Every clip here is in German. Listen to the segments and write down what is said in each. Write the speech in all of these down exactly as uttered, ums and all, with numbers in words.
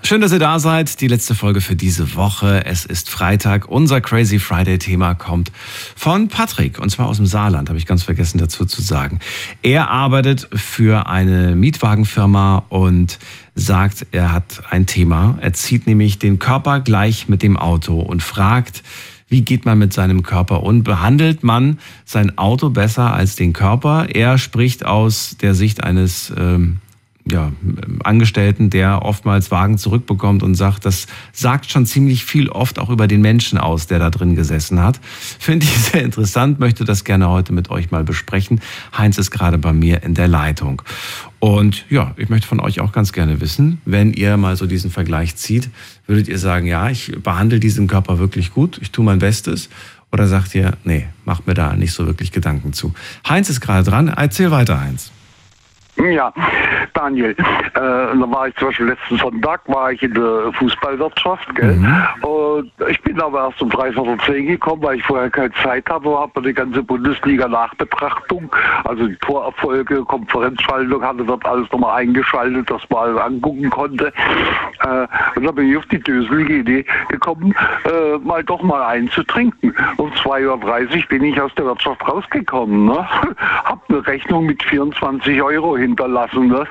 Schön, dass ihr da seid. Die letzte Folge für diese Woche. Es ist Freitag. Unser Crazy Friday-Thema kommt von Patrick, und zwar aus dem Saarland, habe ich ganz vergessen dazu zu sagen. Er arbeitet für eine Mietwagenfirma und sagt, er hat ein Thema. Er zieht nämlich den Körper gleich mit dem Auto und fragt, wie geht man mit seinem Körper um? Behandelt man sein Auto besser als den Körper? Er spricht aus der Sicht eines ähm, ja, Angestellten, der oftmals Wagen zurückbekommt und sagt, das sagt schon ziemlich viel oft auch über den Menschen aus, der da drin gesessen hat. Finde ich sehr interessant, möchte das gerne heute mit euch mal besprechen. Heinz ist gerade bei mir in der Leitung. Und ja, ich möchte von euch auch ganz gerne wissen, wenn ihr mal so diesen Vergleich zieht, würdet ihr sagen, ja, ich behandle diesen Körper wirklich gut, ich tue mein Bestes? Oder sagt ihr, nee, macht mir da nicht so wirklich Gedanken zu? Heinz ist gerade dran, erzähl weiter, Heinz. Ja, Daniel, äh, da war ich zum Beispiel letzten Sonntag, war ich in der Fußballwirtschaft, gell? Mhm. Und ich bin aber erst um dreiviertel zehn gekommen, weil ich vorher keine Zeit habe, habe die ganze Bundesliga-Nachbetrachtung, also die Torerfolge, Konferenzschaltung, hatte dort alles nochmal eingeschaltet, dass man angucken konnte. Äh, und da bin ich auf die döselige Idee gekommen, äh, mal doch mal einzutrinken. Um zwei Uhr dreißig bin ich aus der Wirtschaft rausgekommen, ne? Hab eine Rechnung mit vierundzwanzig Euro hinterlassen, ne?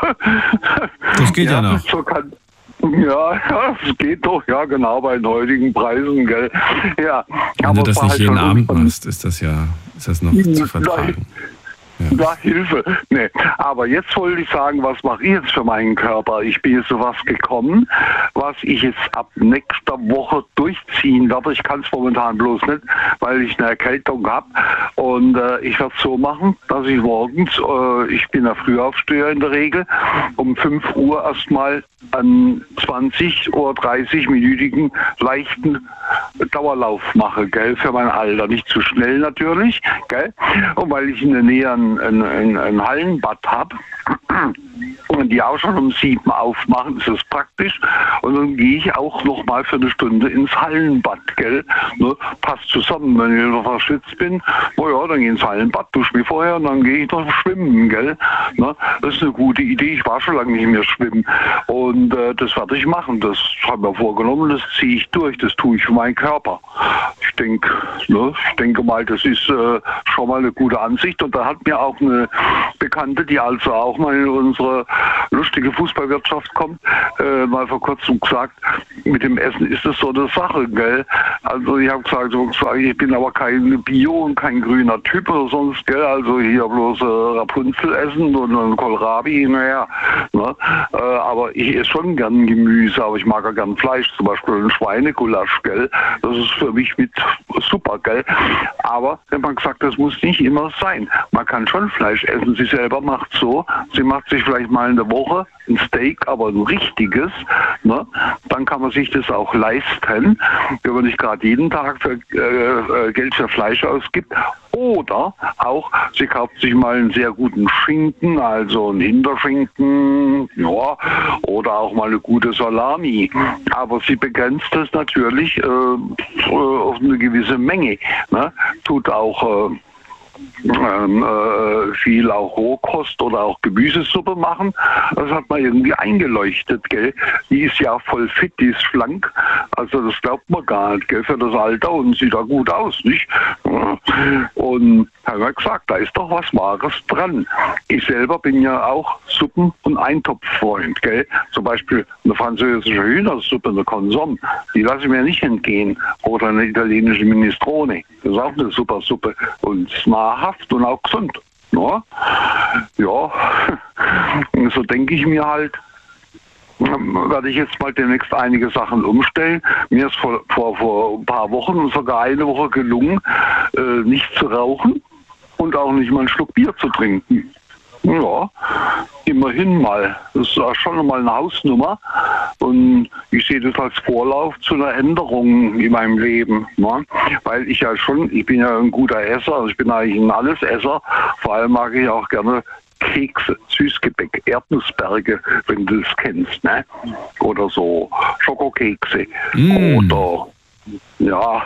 Das geht ja, ja noch. So kann, ja, ja, es geht doch, ja, genau, bei den heutigen Preisen, gell. Ja, wenn aber du das nicht halt jeden Abend machst, ist das ja, ist das noch zu vertragen. Ja. Da Hilfe. Nee. Aber jetzt wollte ich sagen, was mache ich jetzt für meinen Körper? Ich bin jetzt zu was gekommen, was ich jetzt ab nächster Woche durchziehen werde. Ich kann es momentan bloß nicht, weil ich eine Erkältung habe. Und äh, ich werde es so machen, dass ich morgens, äh, ich bin ja Frühaufsteher in der Regel, um fünf Uhr erstmal einen zwanzig oder dreißig-minütigen leichten Dauerlauf mache, gell, für mein Alter. Nicht zu schnell natürlich, gell. Und weil ich in der Nähe ein, ein, ein, ein Hallenbad habe, und die auch schon um sieben aufmachen, ist das praktisch. Und dann gehe ich auch noch mal für eine Stunde ins Hallenbad, gell. Ne, passt zusammen, wenn ich noch verschwitzt bin, oh ja, dann gehe ich ins Hallenbad, dusche mich vorher und dann gehe ich noch schwimmen, gell. Ne, das ist eine gute Idee, ich war schon lange nicht mehr schwimmen. Und äh, das werde ich machen, das habe ich mir vorgenommen, das ziehe ich durch, das tue ich für meinen Körper. Ich denke, ne, ich denke mal, das ist äh, schon mal eine gute Ansicht. Und da hat mir auch eine Bekannte, die also auch mal in unsere lustige Fußballwirtschaft kommt, äh, mal vor kurzem gesagt, mit dem Essen ist das so eine Sache, gell? Also ich habe gesagt, so gesagt, ich bin aber kein Bio und kein grüner Typ oder sonst, gell? Also hier bloß äh, Rapunzel essen und ein Kohlrabi, naja. Ne? Äh, aber ich esse schon gern Gemüse, aber ich mag ja gern Fleisch, zum Beispiel ein Schweinegulasch, gell? Das ist für mich mit super, gell? Aber wenn man gesagt, das muss nicht immer sein. Man kann schon Fleisch essen. Sie selber macht so, sie macht sich vielleicht mal in der Woche ein Steak, aber ein richtiges, ne? Dann kann man sich das auch leisten, wenn man nicht gerade jeden Tag für, äh, Geld für Fleisch ausgibt. Oder auch, sie kauft sich mal einen sehr guten Schinken, also einen Hinterschinken, ja, oder auch mal eine gute Salami. Aber sie begrenzt das natürlich äh, auf eine gewisse Menge. Ne? Tut auch äh, Ähm, äh, viel auch Rohkost oder auch Gemüsesuppe machen. Das hat man irgendwie eingeleuchtet, gell. Die ist ja voll fit, die ist schlank. Also das glaubt man gar nicht, gell, für das Alter und sieht da gut aus, nicht? Und haben wir gesagt, da ist doch was Wahres dran. Ich selber bin ja auch Suppen- und Eintopffreund, gell. Zum Beispiel eine französische Hühnersuppe, eine Consomme, die lasse ich mir nicht entgehen. Oder eine italienische Minestrone, das ist auch eine super Suppe. Und nahrhaft und auch gesund. Ja, ja. So denke ich mir halt, werde ich jetzt mal demnächst einige Sachen umstellen. Mir ist vor, vor, vor ein paar Wochen, sogar eine Woche gelungen, äh, nicht zu rauchen und auch nicht mal einen Schluck Bier zu trinken. Ja, immerhin mal. Das ist auch schon mal eine Hausnummer. Und ich sehe das als Vorlauf zu einer Änderung in meinem Leben. Ne? Weil ich ja schon, ich bin ja ein guter Esser, also ich bin eigentlich ein Allesesser. Vor allem mag ich auch gerne Kekse, Süßgebäck, Erdnussberge, wenn du das kennst, ne? Oder so Schokokekse. Mm. Oder ja,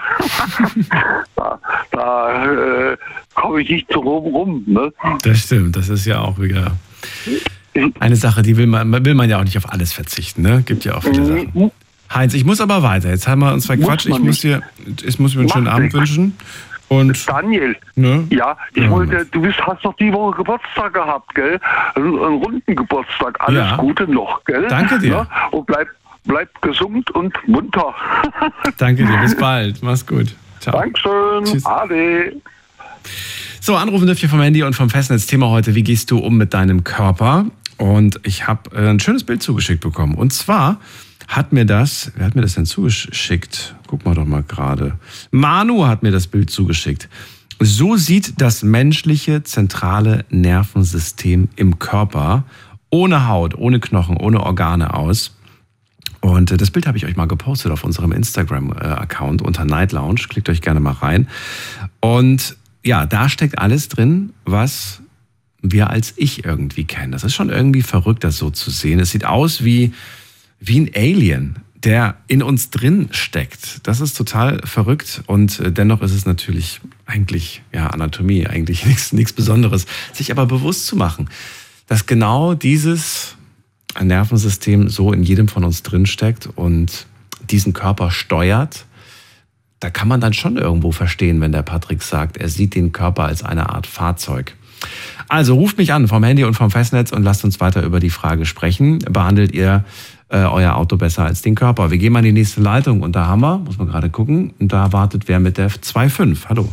da, da äh, komme ich nicht so rum rum. Ne? Das stimmt, das ist ja auch wieder eine Sache, die will man, will man ja auch nicht auf alles verzichten, ne? Gibt ja auch viele Sachen. Heinz, ich muss aber weiter. Jetzt haben wir uns verquatscht. Ich muss dir, ich muss mir einen schönen Abend wünschen. Und Daniel, ne? ja, ich ja, wollte, du bist, hast doch die Woche Geburtstag gehabt, gell? Einen, einen runden Geburtstag. Alles ja. Gute noch, gell? Danke dir. Ja? Und bleib, bleib gesund und munter. Danke dir, bis bald. Mach's gut. Ciao. Dankeschön. Tschüss. Ade. So, anrufen dürft ihr vom Handy und vom Festnetz. Thema heute, wie gehst du um mit deinem Körper? Und ich habe äh, ein schönes Bild zugeschickt bekommen. Und zwar hat mir das, wer hat mir das denn zugeschickt? Guck mal doch mal gerade. Manu hat mir das Bild zugeschickt. So sieht das menschliche zentrale Nervensystem im Körper ohne Haut, ohne Knochen, ohne Organe aus. Und äh, das Bild habe ich euch mal gepostet auf unserem Instagram-Account unter Night Lounge. Klickt euch gerne mal rein. Und ja, da steckt alles drin, was wir als Ich irgendwie kennen. Das ist schon irgendwie verrückt, das so zu sehen. Es sieht aus wie wie ein Alien, der in uns drin steckt. Das ist total verrückt und dennoch ist es natürlich eigentlich, ja, Anatomie, eigentlich nichts, nichts Besonderes. Sich aber bewusst zu machen, dass genau dieses Nervensystem so in jedem von uns drin steckt und diesen Körper steuert, da kann man dann schon irgendwo verstehen, wenn der Patrick sagt, er sieht den Körper als eine Art Fahrzeug. Also ruft mich an vom Handy und vom Festnetz und lasst uns weiter über die Frage sprechen. Behandelt ihr äh, euer Auto besser als den Körper? Wir gehen mal in die nächste Leitung und da haben wir, muss man gerade gucken, und da wartet wer mit der zwei fünf. Hallo.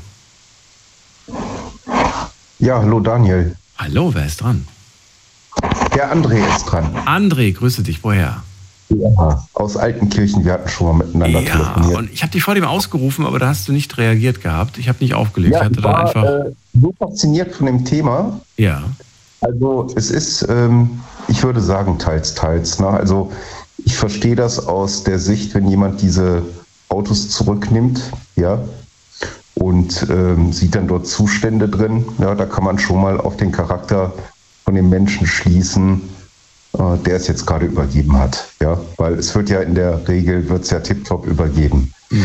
Ja, hallo Daniel. Hallo, wer ist dran? Der André ist dran. André, grüße dich. Woher? Ja, aus Altenkirchen, wir hatten schon mal miteinander ja, telefoniert. Und ich habe dich vor dem ausgerufen, aber da hast du nicht reagiert gehabt. Ich habe nicht aufgelegt. Ja, ich hatte ich dann war einfach. äh, so fasziniert von dem Thema. Ja. Also es ist, ähm, ich würde sagen, teils, teils. Ne? Also ich verstehe das aus der Sicht, wenn jemand diese Autos zurücknimmt, ja, und ähm, sieht dann dort Zustände drin. Ja, da kann man schon mal auf den Charakter von dem Menschen schließen, äh, der es jetzt gerade übergeben hat. Ja, weil es wird ja in der Regel, wird es ja tiptop übergeben. Mhm.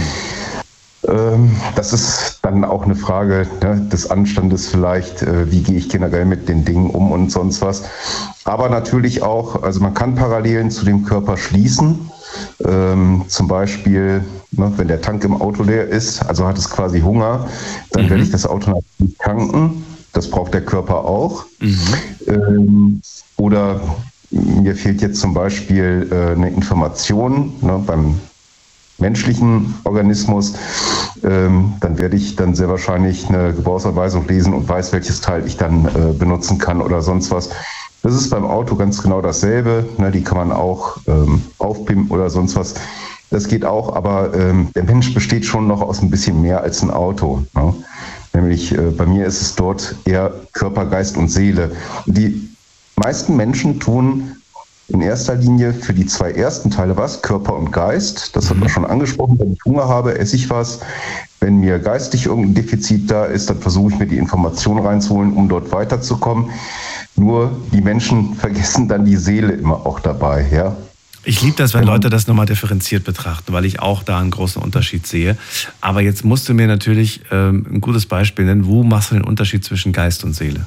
Ähm, das ist dann auch eine Frage, ne, des Anstandes vielleicht, äh, wie gehe ich generell mit den Dingen um und sonst was. Aber natürlich auch, also man kann Parallelen zu dem Körper schließen. Ähm, zum Beispiel, ne, wenn der Tank im Auto leer ist, also hat es quasi Hunger, dann mhm. werde ich das Auto natürlich tanken. Das braucht der Körper auch. Mhm. Ähm, oder mir fehlt jetzt zum Beispiel äh, eine Information, ne, beim menschlichen Organismus, ähm, dann werde ich dann sehr wahrscheinlich eine Gebrauchsanweisung lesen und weiß, welches Teil ich dann äh, benutzen kann oder sonst was. Das ist beim Auto ganz genau dasselbe. Ne, die kann man auch ähm, aufpimpen oder sonst was. Das geht auch, aber ähm, der Mensch besteht schon noch aus ein bisschen mehr als ein Auto. Ne? Nämlich äh, bei mir ist es dort eher Körper, Geist und Seele. Die meisten Menschen tun in erster Linie für die zwei ersten Teile was, Körper und Geist. Das hat man schon angesprochen. Wenn ich Hunger habe, esse ich was. Wenn mir geistig irgendein Defizit da ist, dann versuche ich mir die Information reinzuholen, um dort weiterzukommen. Nur die Menschen vergessen dann die Seele immer auch dabei. Ja? Ich liebe das, wenn Leute das nochmal differenziert betrachten, weil ich auch da einen großen Unterschied sehe. Aber jetzt musst du mir natürlich ähm, ein gutes Beispiel nennen. Wo machst du den Unterschied zwischen Geist und Seele?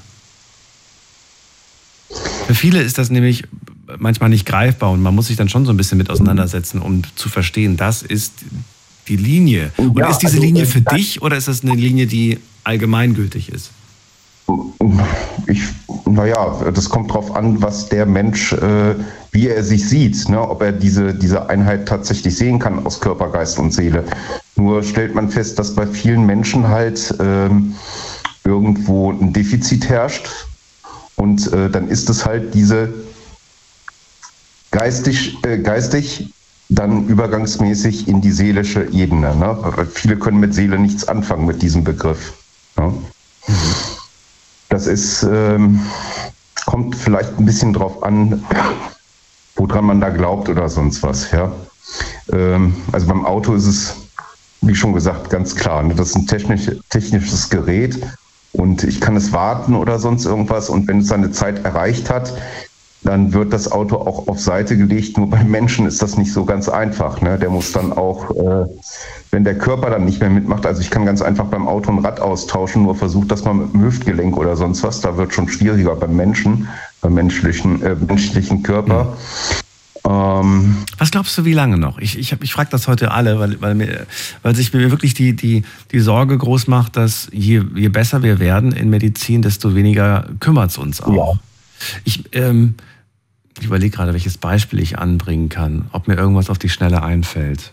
Für viele ist das nämlich manchmal nicht greifbar und man muss sich dann schon so ein bisschen mit auseinandersetzen, um zu verstehen, das ist die Linie. Und ja, ist diese also, Linie für dich oder ist das eine Linie, die allgemeingültig ist? Ich, naja, das kommt drauf an, was der Mensch, äh, wie er sich sieht, ne? Ob er diese, diese Einheit tatsächlich sehen kann aus Körper, Geist und Seele. Nur stellt man fest, dass bei vielen Menschen halt ähm, irgendwo ein Defizit herrscht und äh, dann ist es halt diese geistig, äh, geistig dann übergangsmäßig in die seelische Ebene. Ne? Viele können mit Seele nichts anfangen mit diesem Begriff. Ne? Mhm. Das ist, ähm, kommt vielleicht ein bisschen drauf an, woran man da glaubt oder sonst was. Ja? Ähm, also beim Auto ist es, wie schon gesagt, ganz klar. Ne? Das ist ein technisch, technisches Gerät und ich kann es warten oder sonst irgendwas. Und wenn es seine Zeit erreicht hat, dann wird das Auto auch auf Seite gelegt. Nur beim Menschen ist das nicht so ganz einfach. Ne? Der muss dann auch, äh, wenn der Körper dann nicht mehr mitmacht, also ich kann ganz einfach beim Auto ein Rad austauschen, nur versucht das mal mit dem Hüftgelenk oder sonst was, da wird schon schwieriger beim Menschen. beim menschlichen, äh, menschlichen Körper. Ähm, Was glaubst du, wie lange noch? Ich, ich, hab- ich frage das heute alle, weil, weil, mir, weil sich mir wirklich die, die, die Sorge groß macht, dass je, je besser wir werden in Medizin, desto weniger kümmert es uns auch. Ja. Ich, ähm, ich überlege gerade, welches Beispiel ich anbringen kann, ob mir irgendwas auf die Schnelle einfällt.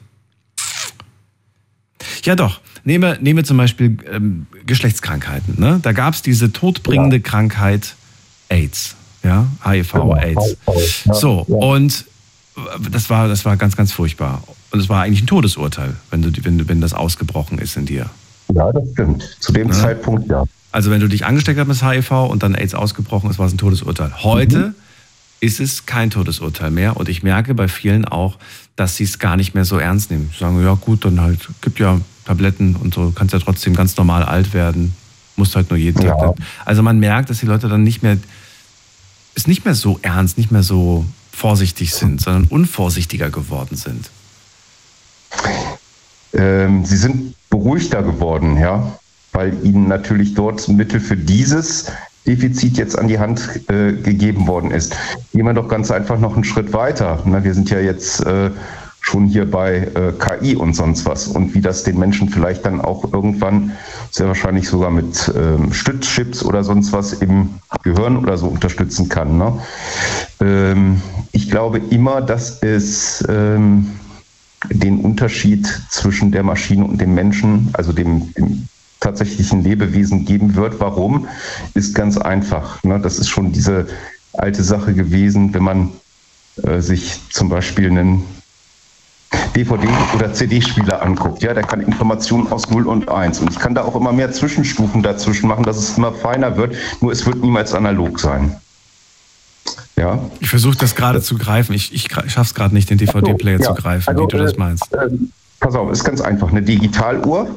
Ja doch, nehme, nehme zum Beispiel ähm, Geschlechtskrankheiten. Ne? Da gab es diese todbringende Ja. Krankheit AIDS, ja, H I V, Genau, AIDS. ja, So, ja. und das war, das war ganz, ganz furchtbar. Und es war eigentlich ein Todesurteil, wenn, du, wenn, du- wenn das ausgebrochen ist in dir. ja, das stimmt. Zu dem Ja. Zeitpunkt, ja. Also wenn du dich angesteckt hast mit H I V und dann AIDS ausgebrochen ist, war es ein Todesurteil. Heute Mhm. ist es kein Todesurteil mehr und ich merke bei vielen auch, dass sie es gar nicht mehr so ernst nehmen. Sie sagen, ja gut, dann halt, gibt ja Tabletten und so, kannst ja trotzdem ganz normal alt werden, musst halt nur jeden Tag. Ja. Also man merkt, dass die Leute dann nicht mehr, es nicht mehr so ernst, nicht mehr so vorsichtig sind, sondern unvorsichtiger geworden sind. Ähm, sie sind beruhigter geworden, ja, weil ihnen natürlich dort ein Mittel für dieses Defizit jetzt an die Hand äh, gegeben worden ist. Gehen wir doch ganz einfach noch einen Schritt weiter. Ne? Wir sind ja jetzt äh, schon hier bei äh, K I und sonst was und wie das den Menschen vielleicht dann auch irgendwann sehr wahrscheinlich sogar mit ähm, Stützchips oder sonst was im Gehirn oder so unterstützen kann. Ne? Ähm, ich glaube immer, dass es ähm, den Unterschied zwischen der Maschine und dem Menschen, also dem, dem tatsächlichen Lebewesen geben wird. Warum? Ist ganz einfach. Ne? Das ist schon diese alte Sache gewesen, wenn man äh, sich zum Beispiel einen D V D- oder C D-Spieler anguckt. Ja, der kann Informationen aus null und eins. Und ich kann da auch immer mehr Zwischenstufen dazwischen machen, dass es immer feiner wird. Nur es wird niemals analog sein. Ja. Ich versuche das gerade zu greifen. Ich, ich schaffe es gerade nicht, den D V D-Player So, ja. zu greifen, Also, wie du das äh, meinst. Äh, pass auf, ist ganz einfach. Eine Digitaluhr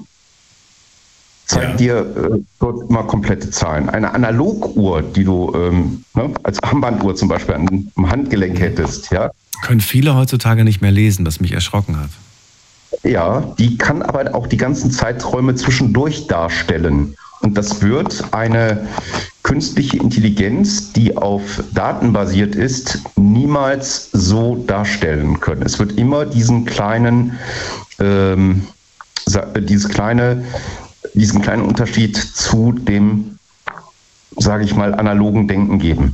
zeigt Ja. dir äh, dort immer komplette Zahlen. Eine Analoguhr, die du ähm, ne, als Armbanduhr zum Beispiel an, am Handgelenk hättest, ja, Können viele heutzutage nicht mehr lesen, was mich erschrocken hat. ja, die kann aber auch die ganzen Zeiträume zwischendurch darstellen. Und das wird eine künstliche Intelligenz, die auf Daten basiert ist, niemals so darstellen können. Es wird immer diesen kleinen, ähm, sa- dieses kleine, diesen kleinen Unterschied zu dem, sage ich mal, analogen Denken geben.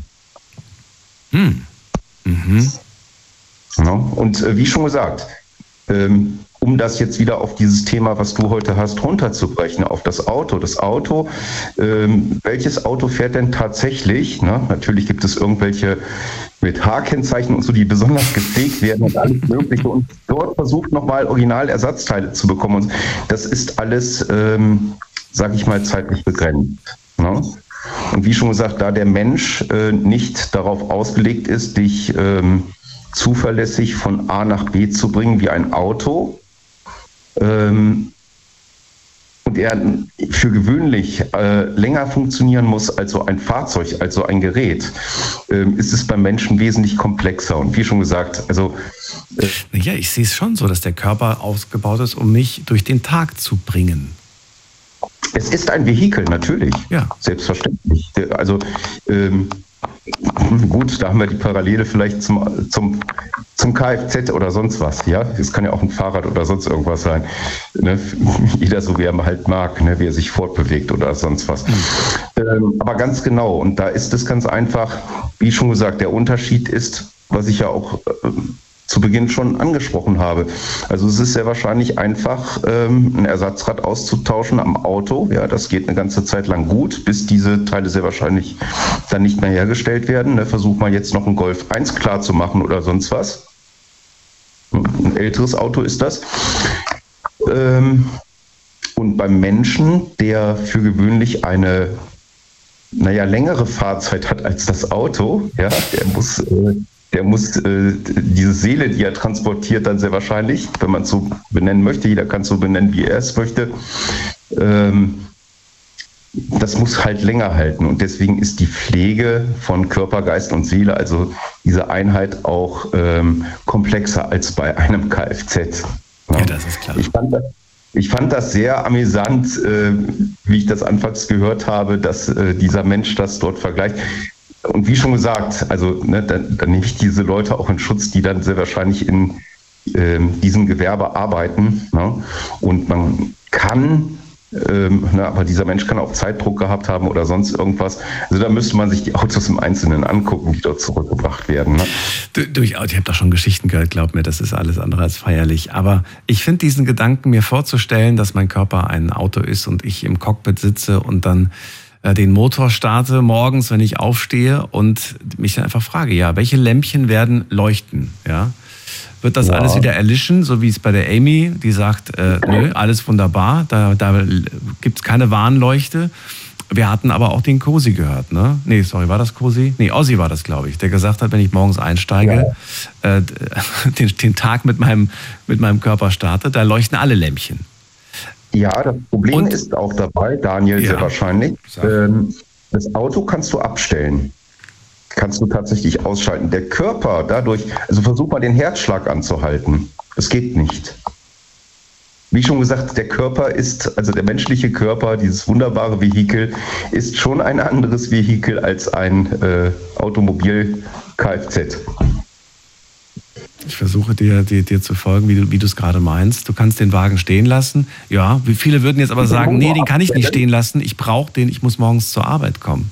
Hm. Mhm. Ja, und äh, wie schon gesagt, ähm, um das jetzt wieder auf dieses Thema, was du heute hast, runterzubrechen, auf das Auto. Das Auto, ähm, welches Auto fährt denn tatsächlich? Ne? Natürlich gibt es irgendwelche mit H-Kennzeichen und so, die besonders gepflegt werden und alles Mögliche. Und dort versucht nochmal Originalersatzteile zu bekommen. Und das ist alles, ähm, sag ich mal, zeitlich begrenzt. Ne? Und wie schon gesagt, da der Mensch äh, nicht darauf ausgelegt ist, dich ähm, zuverlässig von A nach B zu bringen wie ein Auto, ähm, und er für gewöhnlich äh, länger funktionieren muss als so ein Fahrzeug, als so ein Gerät, ähm, ist es beim Menschen wesentlich komplexer. Und wie schon gesagt, also äh, Ja, ich sehe es schon so, dass der Körper ausgebaut ist, um mich durch den Tag zu bringen. es ist ein Vehikel, natürlich. Ja. Selbstverständlich. Also ähm, gut, da haben wir die Parallele vielleicht zum, zum, zum Kfz oder sonst was. Ja, es kann ja auch ein Fahrrad oder sonst irgendwas sein. Ne? Jeder so, wie er halt mag, ne? Wie er sich fortbewegt oder sonst was. Mhm. Ähm, aber ganz genau, und da ist es ganz einfach, wie schon gesagt, der Unterschied ist, was ich ja auch äh, zu Beginn schon angesprochen habe. Also es ist sehr wahrscheinlich einfach, ähm, ein Ersatzrad auszutauschen am Auto. Ja, das geht eine ganze Zeit lang gut, bis diese Teile sehr wahrscheinlich dann nicht mehr hergestellt werden. Ne, versuch mal jetzt noch einen Golf eins klar zu machen oder sonst was. Ein älteres Auto ist das. Ähm, und beim Menschen, der für gewöhnlich eine, naja, längere Fahrzeit hat als das Auto, ja, der muss... Äh, Der muss äh, diese Seele, die er transportiert, dann sehr wahrscheinlich, wenn man es so benennen möchte, jeder kann es so benennen, wie er es möchte, ähm, das muss halt länger halten. Und deswegen ist die Pflege von Körper, Geist und Seele, also diese Einheit, auch ähm, komplexer als bei einem Kfz. Ja, ja, das ist klar. Ich fand das, ich fand das sehr amüsant, äh, wie ich das anfangs gehört habe, dass äh, dieser Mensch das dort vergleicht. und wie schon gesagt, also ne, dann, dann nehme ich diese Leute auch in Schutz, die dann sehr wahrscheinlich in ähm, diesem Gewerbe arbeiten. Ne? Und man kann, ähm, ne, aber dieser Mensch kann auch Zeitdruck gehabt haben oder sonst irgendwas. Also da müsste man sich die Autos im Einzelnen angucken, die dort zurückgebracht werden. Ne? Du, durchaus, ich habe da schon Geschichten gehört, glaub mir, das ist alles andere als feierlich. Aber ich finde diesen Gedanken, mir vorzustellen, dass mein Körper ein Auto ist und ich im Cockpit sitze und dann den Motor starte morgens, wenn ich aufstehe und mich dann einfach frage, ja, welche Lämpchen werden leuchten, ja? Wird das ja. alles wieder erlischen, so wie es bei der Amy, die sagt, äh, nö, alles wunderbar, da, da gibt es keine Warnleuchte. Wir hatten aber auch den Cosi gehört, ne? Nee, sorry, war das Cosi? Nee, Ossi war das, glaube ich, der gesagt hat, wenn ich morgens einsteige, ja. äh, den, den Tag mit meinem, mit meinem Körper starte, da leuchten alle Lämpchen. Ja, das Problem Und? ist auch dabei, Daniel, ja. sehr wahrscheinlich. Ähm, das Auto kannst du abstellen. Kannst du tatsächlich ausschalten. Der Körper dadurch, also versuch mal den Herzschlag anzuhalten. Das geht nicht. Wie schon gesagt, der Körper ist, also der menschliche Körper, dieses wunderbare Vehikel, ist schon ein anderes Vehikel als ein äh, Automobil-Kfz. Ich versuche dir, dir, dir zu folgen, wie du wie du es gerade meinst. Du kannst den Wagen stehen lassen. Ja, wie viele würden jetzt aber sagen, nee, den kann ich nicht stehen lassen. Ich brauche den, ich muss morgens zur Arbeit kommen.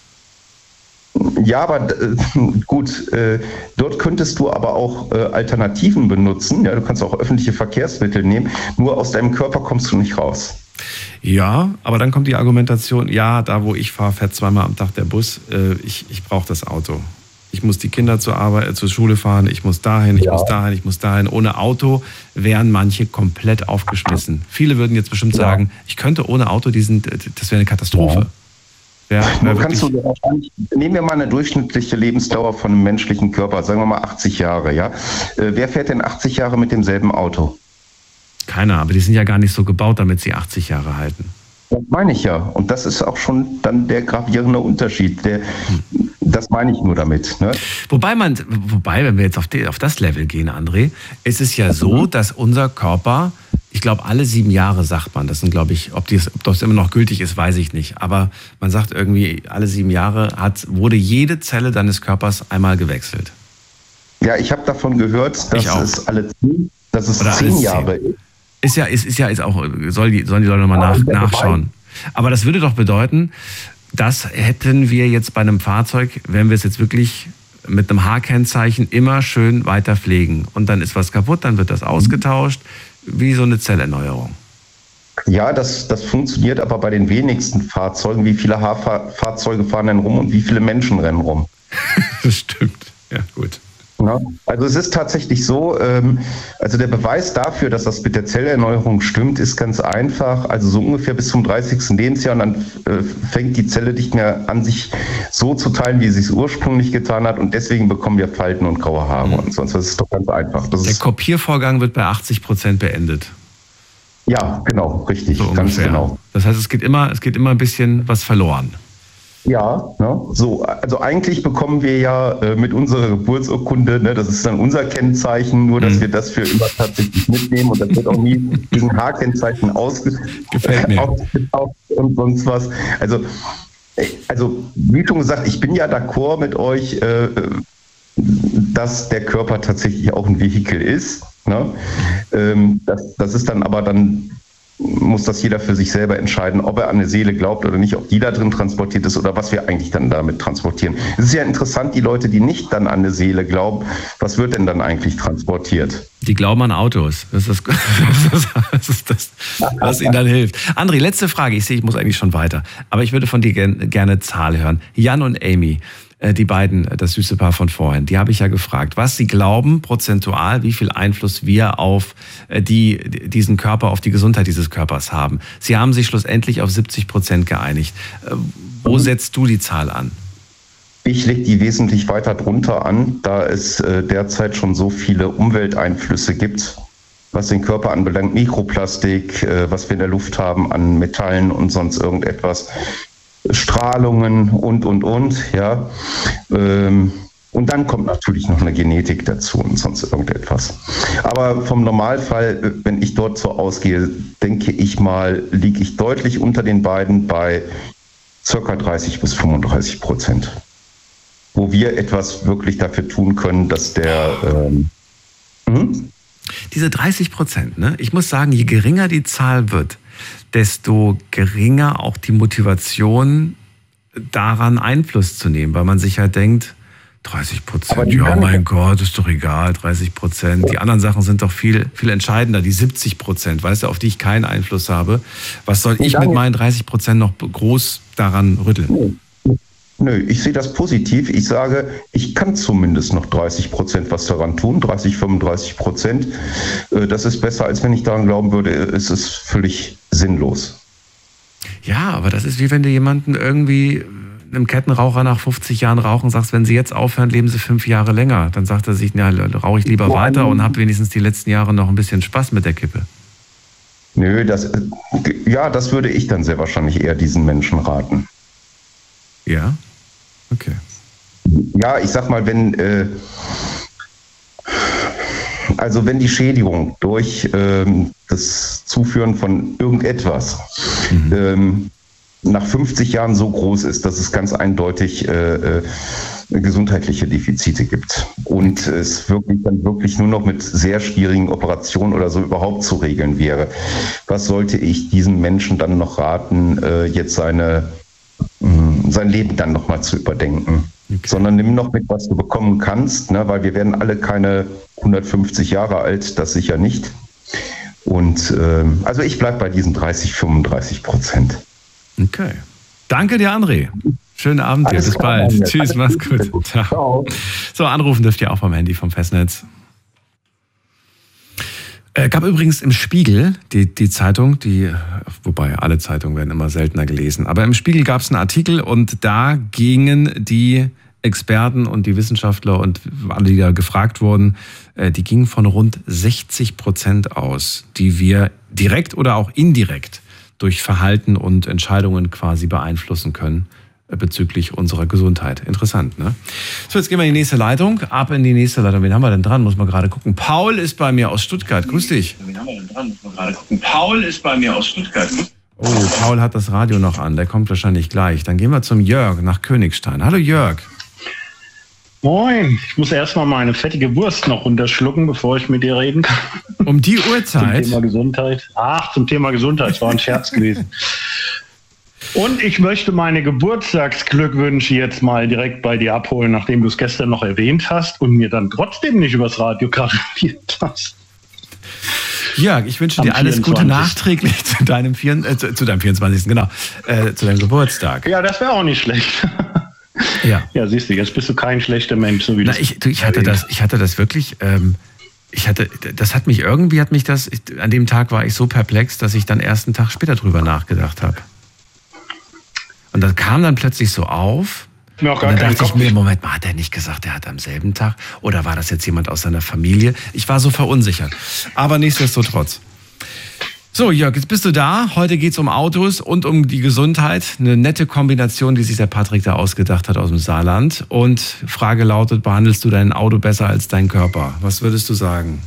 Ja, aber äh, gut, äh, dort könntest du aber auch äh, Alternativen benutzen. Ja, du kannst auch öffentliche Verkehrsmittel nehmen. Nur aus deinem Körper kommst du nicht raus. Ja, aber dann kommt die Argumentation, ja, da wo ich fahre, fährt zweimal am Tag der Bus. Äh, ich ich brauche das Auto. Ich muss die Kinder zur Arbeit, äh, zur Schule fahren, ich muss dahin, ich ja. muss dahin, ich muss dahin. Ohne Auto wären manche komplett aufgeschmissen. Viele würden jetzt bestimmt ja. sagen, ich könnte ohne Auto diesen, das wäre eine Katastrophe. Ja. Ja, Nur kannst du wahrscheinlich, nehmen wir mal eine durchschnittliche Lebensdauer von einem menschlichen Körper, sagen wir mal achtzig Jahre, ja. Äh, wer fährt denn achtzig Jahre mit demselben Auto? Keiner, aber die sind ja gar nicht so gebaut, damit sie achtzig Jahre halten. Das meine ich ja. Und das ist auch schon dann der gravierende Unterschied. Der, hm. Das meine ich nur damit. Ne? Wobei man, wobei, wenn wir jetzt auf, die, auf das Level gehen, André, ist es ja so, mhm. dass unser Körper, ich glaube, alle sieben Jahre sagt man, das sind, glaube ich, ob, dies, ob das immer noch gültig ist, weiß ich nicht. Aber man sagt irgendwie, alle sieben Jahre hat, wurde jede Zelle deines Körpers einmal gewechselt. Ja, ich habe davon gehört, dass es alle zehn, dass es zehn Jahre ist. Ist ja, ist, ist ja ist auch, soll die, sollen die Leute nochmal nach, nachschauen. Aber das würde doch bedeuten, das hätten wir jetzt bei einem Fahrzeug, wenn wir es jetzt wirklich mit einem H-Kennzeichen immer schön weiter pflegen. Und dann ist was kaputt, dann wird das ausgetauscht, wie so eine Zellerneuerung. Ja, das, das funktioniert aber bei den wenigsten Fahrzeugen. Wie viele H-Fahrzeuge fahren denn rum und wie viele Menschen rennen rum? Das stimmt, ja gut. Ja, also es ist tatsächlich so, ähm, also der Beweis dafür, dass das mit der Zellerneuerung stimmt, ist ganz einfach. Also so ungefähr bis zum dreißigsten Lebensjahr und dann äh, fängt die Zelle nicht mehr an, sich so zu teilen, wie sie es ursprünglich getan hat und deswegen bekommen wir Falten und graue Haare mhm. und sonst. Das ist doch ganz einfach. Das der ist, Kopiervorgang wird bei achtzig Prozent beendet. Ja, genau, richtig, so ganz genau. Das heißt, es geht immer, es geht immer ein bisschen was verloren. Ja, ne? So, also eigentlich bekommen wir ja äh, mit unserer Geburtsurkunde, ne, das ist dann unser Kennzeichen, nur dass mhm. wir das für immer tatsächlich mitnehmen und das wird auch nie gegen H-Kennzeichen ausge- ausgetauscht und sonst was. Also, also wie schon gesagt, ich bin ja d'accord mit euch, äh, dass der Körper tatsächlich auch ein Vehikel ist. Ne? Ähm, das, das ist dann aber dann muss das jeder für sich selber entscheiden, ob er an eine Seele glaubt oder nicht, ob die da drin transportiert ist oder was wir eigentlich dann damit transportieren. Es ist ja interessant, die Leute, die nicht dann an eine Seele glauben, was wird denn dann eigentlich transportiert? Die glauben an Autos. Das ist das, das, ist das was ihnen dann hilft. André, letzte Frage. Ich sehe, ich muss eigentlich schon weiter. Aber ich würde von dir gerne, gerne Zahl hören. Jan und Amy, die beiden, das süße Paar von vorhin, die habe ich ja gefragt, was sie glauben, prozentual, wie viel Einfluss wir auf die, diesen Körper, auf die Gesundheit dieses Körpers haben. Sie haben sich schlussendlich auf siebzig Prozent geeinigt. Wo setzt du die Zahl an? Ich lege die wesentlich weiter drunter an, da es derzeit schon so viele Umwelteinflüsse gibt, was den Körper anbelangt, Mikroplastik, was wir in der Luft haben an Metallen und sonst irgendetwas. Strahlungen und, und, und, ja. Und dann kommt natürlich noch eine Genetik dazu und sonst irgendetwas. Aber vom Normalfall, wenn ich dort so ausgehe, denke ich mal, liege ich deutlich unter den beiden bei circa dreißig bis fünfunddreißig Prozent. wo wir etwas wirklich dafür tun können, dass der... Ähm, hm? Diese dreißig Prozent, ne? Ich muss sagen, je geringer die Zahl wird, desto geringer auch die Motivation, daran Einfluss zu nehmen, weil man sich halt denkt, dreißig Prozent, ja mein Gott, ist doch egal, dreißig Prozent. Die anderen Sachen sind doch viel, viel entscheidender, die siebzig Prozent, weißt du, auf die ich keinen Einfluss habe. Was soll ich mit meinen dreißig Prozent noch groß daran rütteln? Nö, ich sehe das positiv. Ich sage, ich kann zumindest noch dreißig Prozent was daran tun, dreißig, fünfunddreißig Prozent. Das ist besser, als wenn ich daran glauben würde, es ist völlig sinnlos. Ja, aber das ist wie wenn du jemanden irgendwie, einem Kettenraucher nach fünfzig Jahren Rauchen, sagst, wenn sie jetzt aufhören, leben sie fünf Jahre länger. Dann sagt er sich, ja, rauche ich lieber weiter und habe wenigstens die letzten Jahre noch ein bisschen Spaß mit der Kippe. Nö, das, ja, das würde ich dann sehr wahrscheinlich eher diesen Menschen raten. Ja? Okay. Ja, ich sag mal, wenn, äh, also wenn die Schädigung durch ähm, das Zuführen von irgendetwas mhm. ähm, nach fünfzig Jahren so groß ist, dass es ganz eindeutig äh, äh, gesundheitliche Defizite gibt und es wirklich dann wirklich nur noch mit sehr schwierigen Operationen oder so überhaupt zu regeln wäre. Was sollte ich diesem Menschen dann noch raten, äh, jetzt seine sein Leben dann nochmal zu überdenken. Okay. Sondern nimm noch mit, was du bekommen kannst, ne? Weil wir werden alle keine hundertfünfzig Jahre alt, das sicher nicht. Und ähm, also ich bleibe bei diesen dreißig, fünfunddreißig Prozent. Okay. Danke dir, André. Schönen Abend dir. Bis bald. Alles Tschüss, mach's gut. gut. Ciao. So, anrufen dürft ihr auch vom Handy, vom Festnetz. Äh, gab übrigens im Spiegel, die, die Zeitung, die, wobei alle Zeitungen werden immer seltener gelesen, aber im Spiegel gab es einen Artikel und da gingen die Experten und die Wissenschaftler und alle, die da gefragt wurden, äh, die gingen von rund sechzig Prozent aus, die wir direkt oder auch indirekt durch Verhalten und Entscheidungen quasi beeinflussen können bezüglich unserer Gesundheit. Interessant, ne? So, jetzt gehen wir in die nächste Leitung. Ab in die nächste Leitung. Wen haben wir denn dran? Muss man gerade gucken. Paul ist bei mir aus Stuttgart. Grüß dich. Wen haben wir denn dran? Muss man gerade gucken. Paul ist bei mir aus Stuttgart. Oh, Paul hat das Radio noch an. Der kommt wahrscheinlich gleich. Dann gehen wir zum Jörg nach Königstein. Hallo Jörg. Moin. Ich muss erstmal meine fettige Wurst noch runterschlucken, bevor ich mit dir reden kann. Um die Uhrzeit? Zum Thema Gesundheit. Ach, zum Thema Gesundheit. Das war ein Scherz gewesen. Und ich möchte meine Geburtstagsglückwünsche jetzt mal direkt bei dir abholen, nachdem du es gestern noch erwähnt hast und mir dann trotzdem nicht übers Radio gratuliert hast. Jörg, ich wünsche Am dir alles vierundzwanzigsten Gute nachträglich zu deinem, äh, zu, zu deinem vierundzwanzigsten Genau, äh, zu deinem Geburtstag. Ja, das wäre auch nicht schlecht. Ja. Ja, siehst du, jetzt bist du kein schlechter Mensch, so wie Na, das. Ich, du, ich hatte das, ich hatte das wirklich. Ähm, ich hatte, das hat mich irgendwie, hat mich das. Ich, an dem Tag war ich so perplex, dass ich dann erst einen Tag später drüber nachgedacht habe. Und das kam dann plötzlich so auf. Mir auch gar und dann dachte Kopf. ich mir, Moment mal, hat er nicht gesagt, er hat am selben Tag? Oder war das jetzt jemand aus seiner Familie? Ich war so verunsichert. Aber nichtsdestotrotz. So, Jörg, jetzt bist du da. Heute geht es um Autos und um die Gesundheit. Eine nette Kombination, die sich der Patrick da ausgedacht hat aus dem Saarland. Und Frage lautet, behandelst du dein Auto besser als dein Körper? Was würdest du sagen?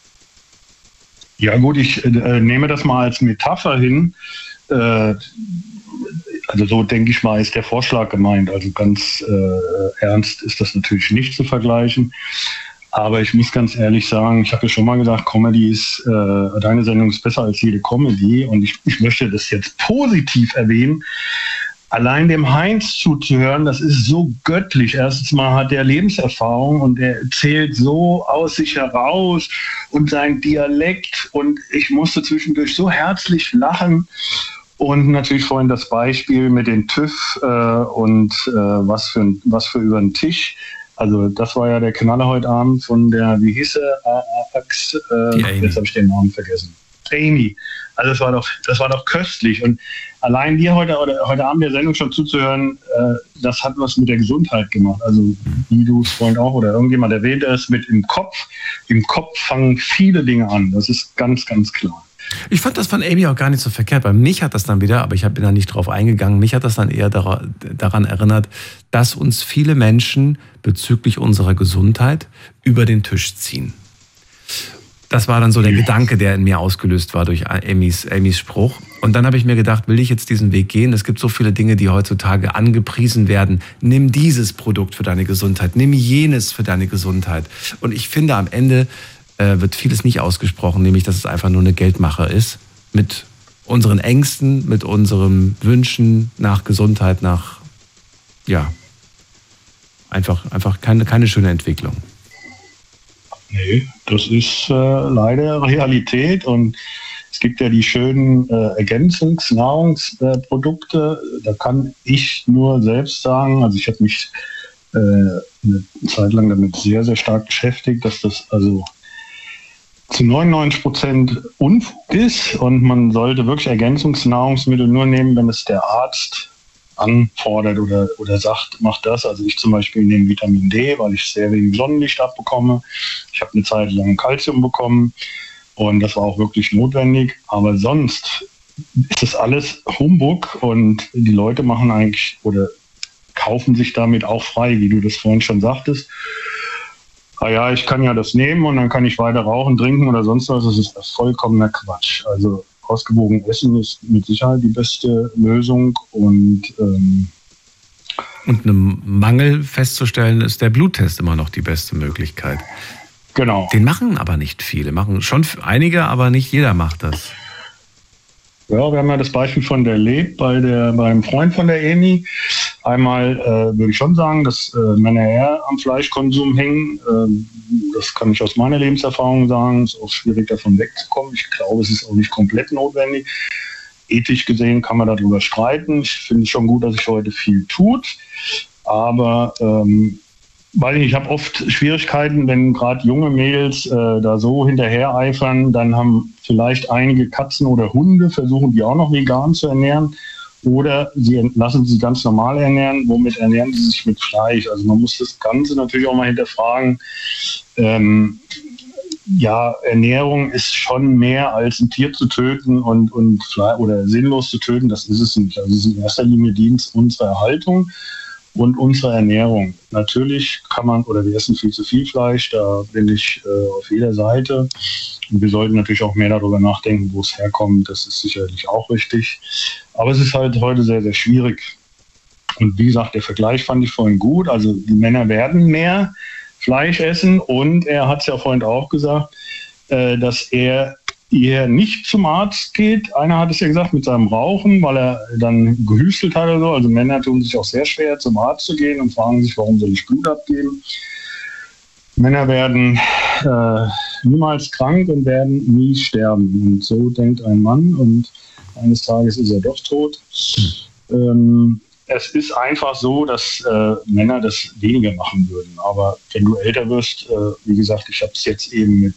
Ja gut, ich äh, nehme das mal als Metapher hin. Äh, Also so denke ich mal, ist der Vorschlag gemeint. Also ganz äh, ernst ist das natürlich nicht zu vergleichen. Aber ich muss ganz ehrlich sagen, ich habe ja schon mal gesagt, Comedy ist, äh, deine Sendung ist besser als jede Comedy. Und ich, ich möchte das jetzt positiv erwähnen. Allein dem Heinz zuzuhören, das ist so göttlich. Erstens mal hat er Lebenserfahrung und er erzählt so aus sich heraus und sein Dialekt. Und ich musste zwischendurch so herzlich lachen. Und natürlich vorhin das Beispiel mit dem TÜV äh, und äh, was für was für über den Tisch. Also das war ja der Knaller heute Abend von der, wie hieß er, Ax, äh, jetzt habe ich den Namen vergessen. Amy. Also das war doch, das war doch köstlich. Und allein dir heute oder heute Abend der Sendung schon zuzuhören, äh, das hat was mit der Gesundheit gemacht. Also wie du es vorhin auch oder irgendjemand erwähnt hast, mit im Kopf. Im Kopf fangen viele Dinge an. Das ist ganz, ganz klar. Ich fand das von Amy auch gar nicht so verkehrt. Bei mich hat das dann wieder, aber ich bin da nicht drauf eingegangen, mich hat das dann eher daran erinnert, dass uns viele Menschen bezüglich unserer Gesundheit über den Tisch ziehen. Das war dann so der Gedanke, der in mir ausgelöst war durch Amys, Amys Spruch. Und dann habe ich mir gedacht, will ich jetzt diesen Weg gehen? Es gibt so viele Dinge, die heutzutage angepriesen werden. Nimm dieses Produkt für deine Gesundheit, nimm jenes für deine Gesundheit. Und ich finde, am Ende äh, wird vieles nicht ausgesprochen, nämlich, dass es einfach nur eine Geldmache ist. Mit unseren Ängsten, mit unseren Wünschen nach Gesundheit, nach, ja, einfach, einfach keine, keine schöne Entwicklung. Nee, das ist äh, leider Realität und es gibt ja die schönen äh, Ergänzungsnahrungsprodukte. Äh, da kann ich nur selbst sagen, also ich habe mich äh, eine Zeit lang damit sehr, sehr stark beschäftigt, dass das also zu neunundneunzig Prozent Unfug ist und man sollte wirklich Ergänzungsnahrungsmittel nur nehmen, wenn es der Arzt anfordert oder, oder sagt, mach das. Also ich zum Beispiel nehme Vitamin D, weil ich sehr wenig Sonnenlicht abbekomme. Ich habe eine Zeit lang Kalzium bekommen. Und das war auch wirklich notwendig. Aber sonst ist das alles Humbug und die Leute machen eigentlich oder kaufen sich damit auch frei, wie du das vorhin schon sagtest. Ah ja, ich kann ja das nehmen und dann kann ich weiter rauchen, trinken oder sonst was. Das ist vollkommener Quatsch. Also ausgewogen essen ist mit Sicherheit die beste Lösung. Und, ähm und einen Mangel festzustellen, ist der Bluttest immer noch die beste Möglichkeit. Genau. Den machen aber nicht viele. Machen schon einige, aber nicht jeder macht das. Ja, wir haben ja das Beispiel von der Leb bei der, beim Freund von der Eni. Einmal äh, würde ich schon sagen, dass äh, Männer eher am Fleischkonsum hängen. Ähm, das kann ich aus meiner Lebenserfahrung sagen. Es ist auch schwierig, davon wegzukommen. Ich glaube, es ist auch nicht komplett notwendig. Ethisch gesehen kann man darüber streiten. Ich finde es schon gut, dass sich heute viel tut. Aber ähm, Weil ich, ich habe oft Schwierigkeiten, wenn gerade junge Mädels äh, da so hinterher eifern, dann haben vielleicht einige Katzen oder Hunde, versuchen die auch noch vegan zu ernähren oder sie lassen sie ganz normal ernähren. Womit ernähren sie sich? Mit Fleisch? Also man muss das Ganze natürlich auch mal hinterfragen. Ähm, ja, Ernährung ist schon mehr als ein Tier zu töten und, und oder sinnlos zu töten, das ist es nicht. Also es ist in erster Linie Dienst unserer Erhaltung und unsere Ernährung. Natürlich kann man, oder wir essen viel zu viel Fleisch, da bin ich äh, auf jeder Seite. Und wir sollten natürlich auch mehr darüber nachdenken, wo es herkommt. Das ist sicherlich auch richtig. Aber es ist halt heute sehr, sehr schwierig. Und wie gesagt, der Vergleich fand ich vorhin gut. Also die Männer werden mehr Fleisch essen und er hat es ja vorhin auch gesagt, äh, dass er eher nicht zum Arzt geht. Einer hat es ja gesagt mit seinem Rauchen, weil er dann gehüstelt hat oder so. Also Männer tun sich auch sehr schwer, zum Arzt zu gehen und fragen sich, warum soll ich Blut abgeben? Männer werden äh, niemals krank und werden nie sterben. Und so denkt ein Mann und eines Tages ist er doch tot. Ähm, es ist einfach so, dass äh, Männer das weniger machen würden. Aber wenn du älter wirst, äh, wie gesagt, ich habe es jetzt eben mit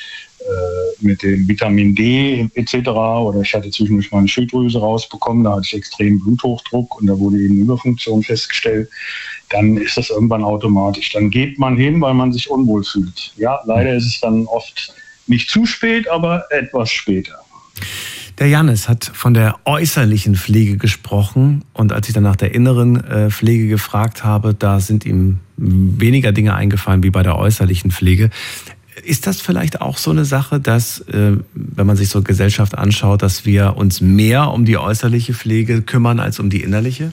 mit dem Vitamin D et cetera oder ich hatte zwischendurch mal eine Schilddrüse rausbekommen, da hatte ich extrem Bluthochdruck und da wurde eben Überfunktion festgestellt, dann ist das irgendwann automatisch. Dann geht man hin, weil man sich unwohl fühlt. Ja, leider ist es dann oft nicht zu spät, aber etwas später. Der Jannis hat von der äußerlichen Pflege gesprochen und als ich dann nach der inneren äh, Pflege gefragt habe, da sind ihm weniger Dinge eingefallen wie bei der äußerlichen Pflege. Ist das vielleicht auch so eine Sache, dass, äh, wenn man sich so Gesellschaft anschaut, dass wir uns mehr um die äußerliche Pflege kümmern als um die innerliche?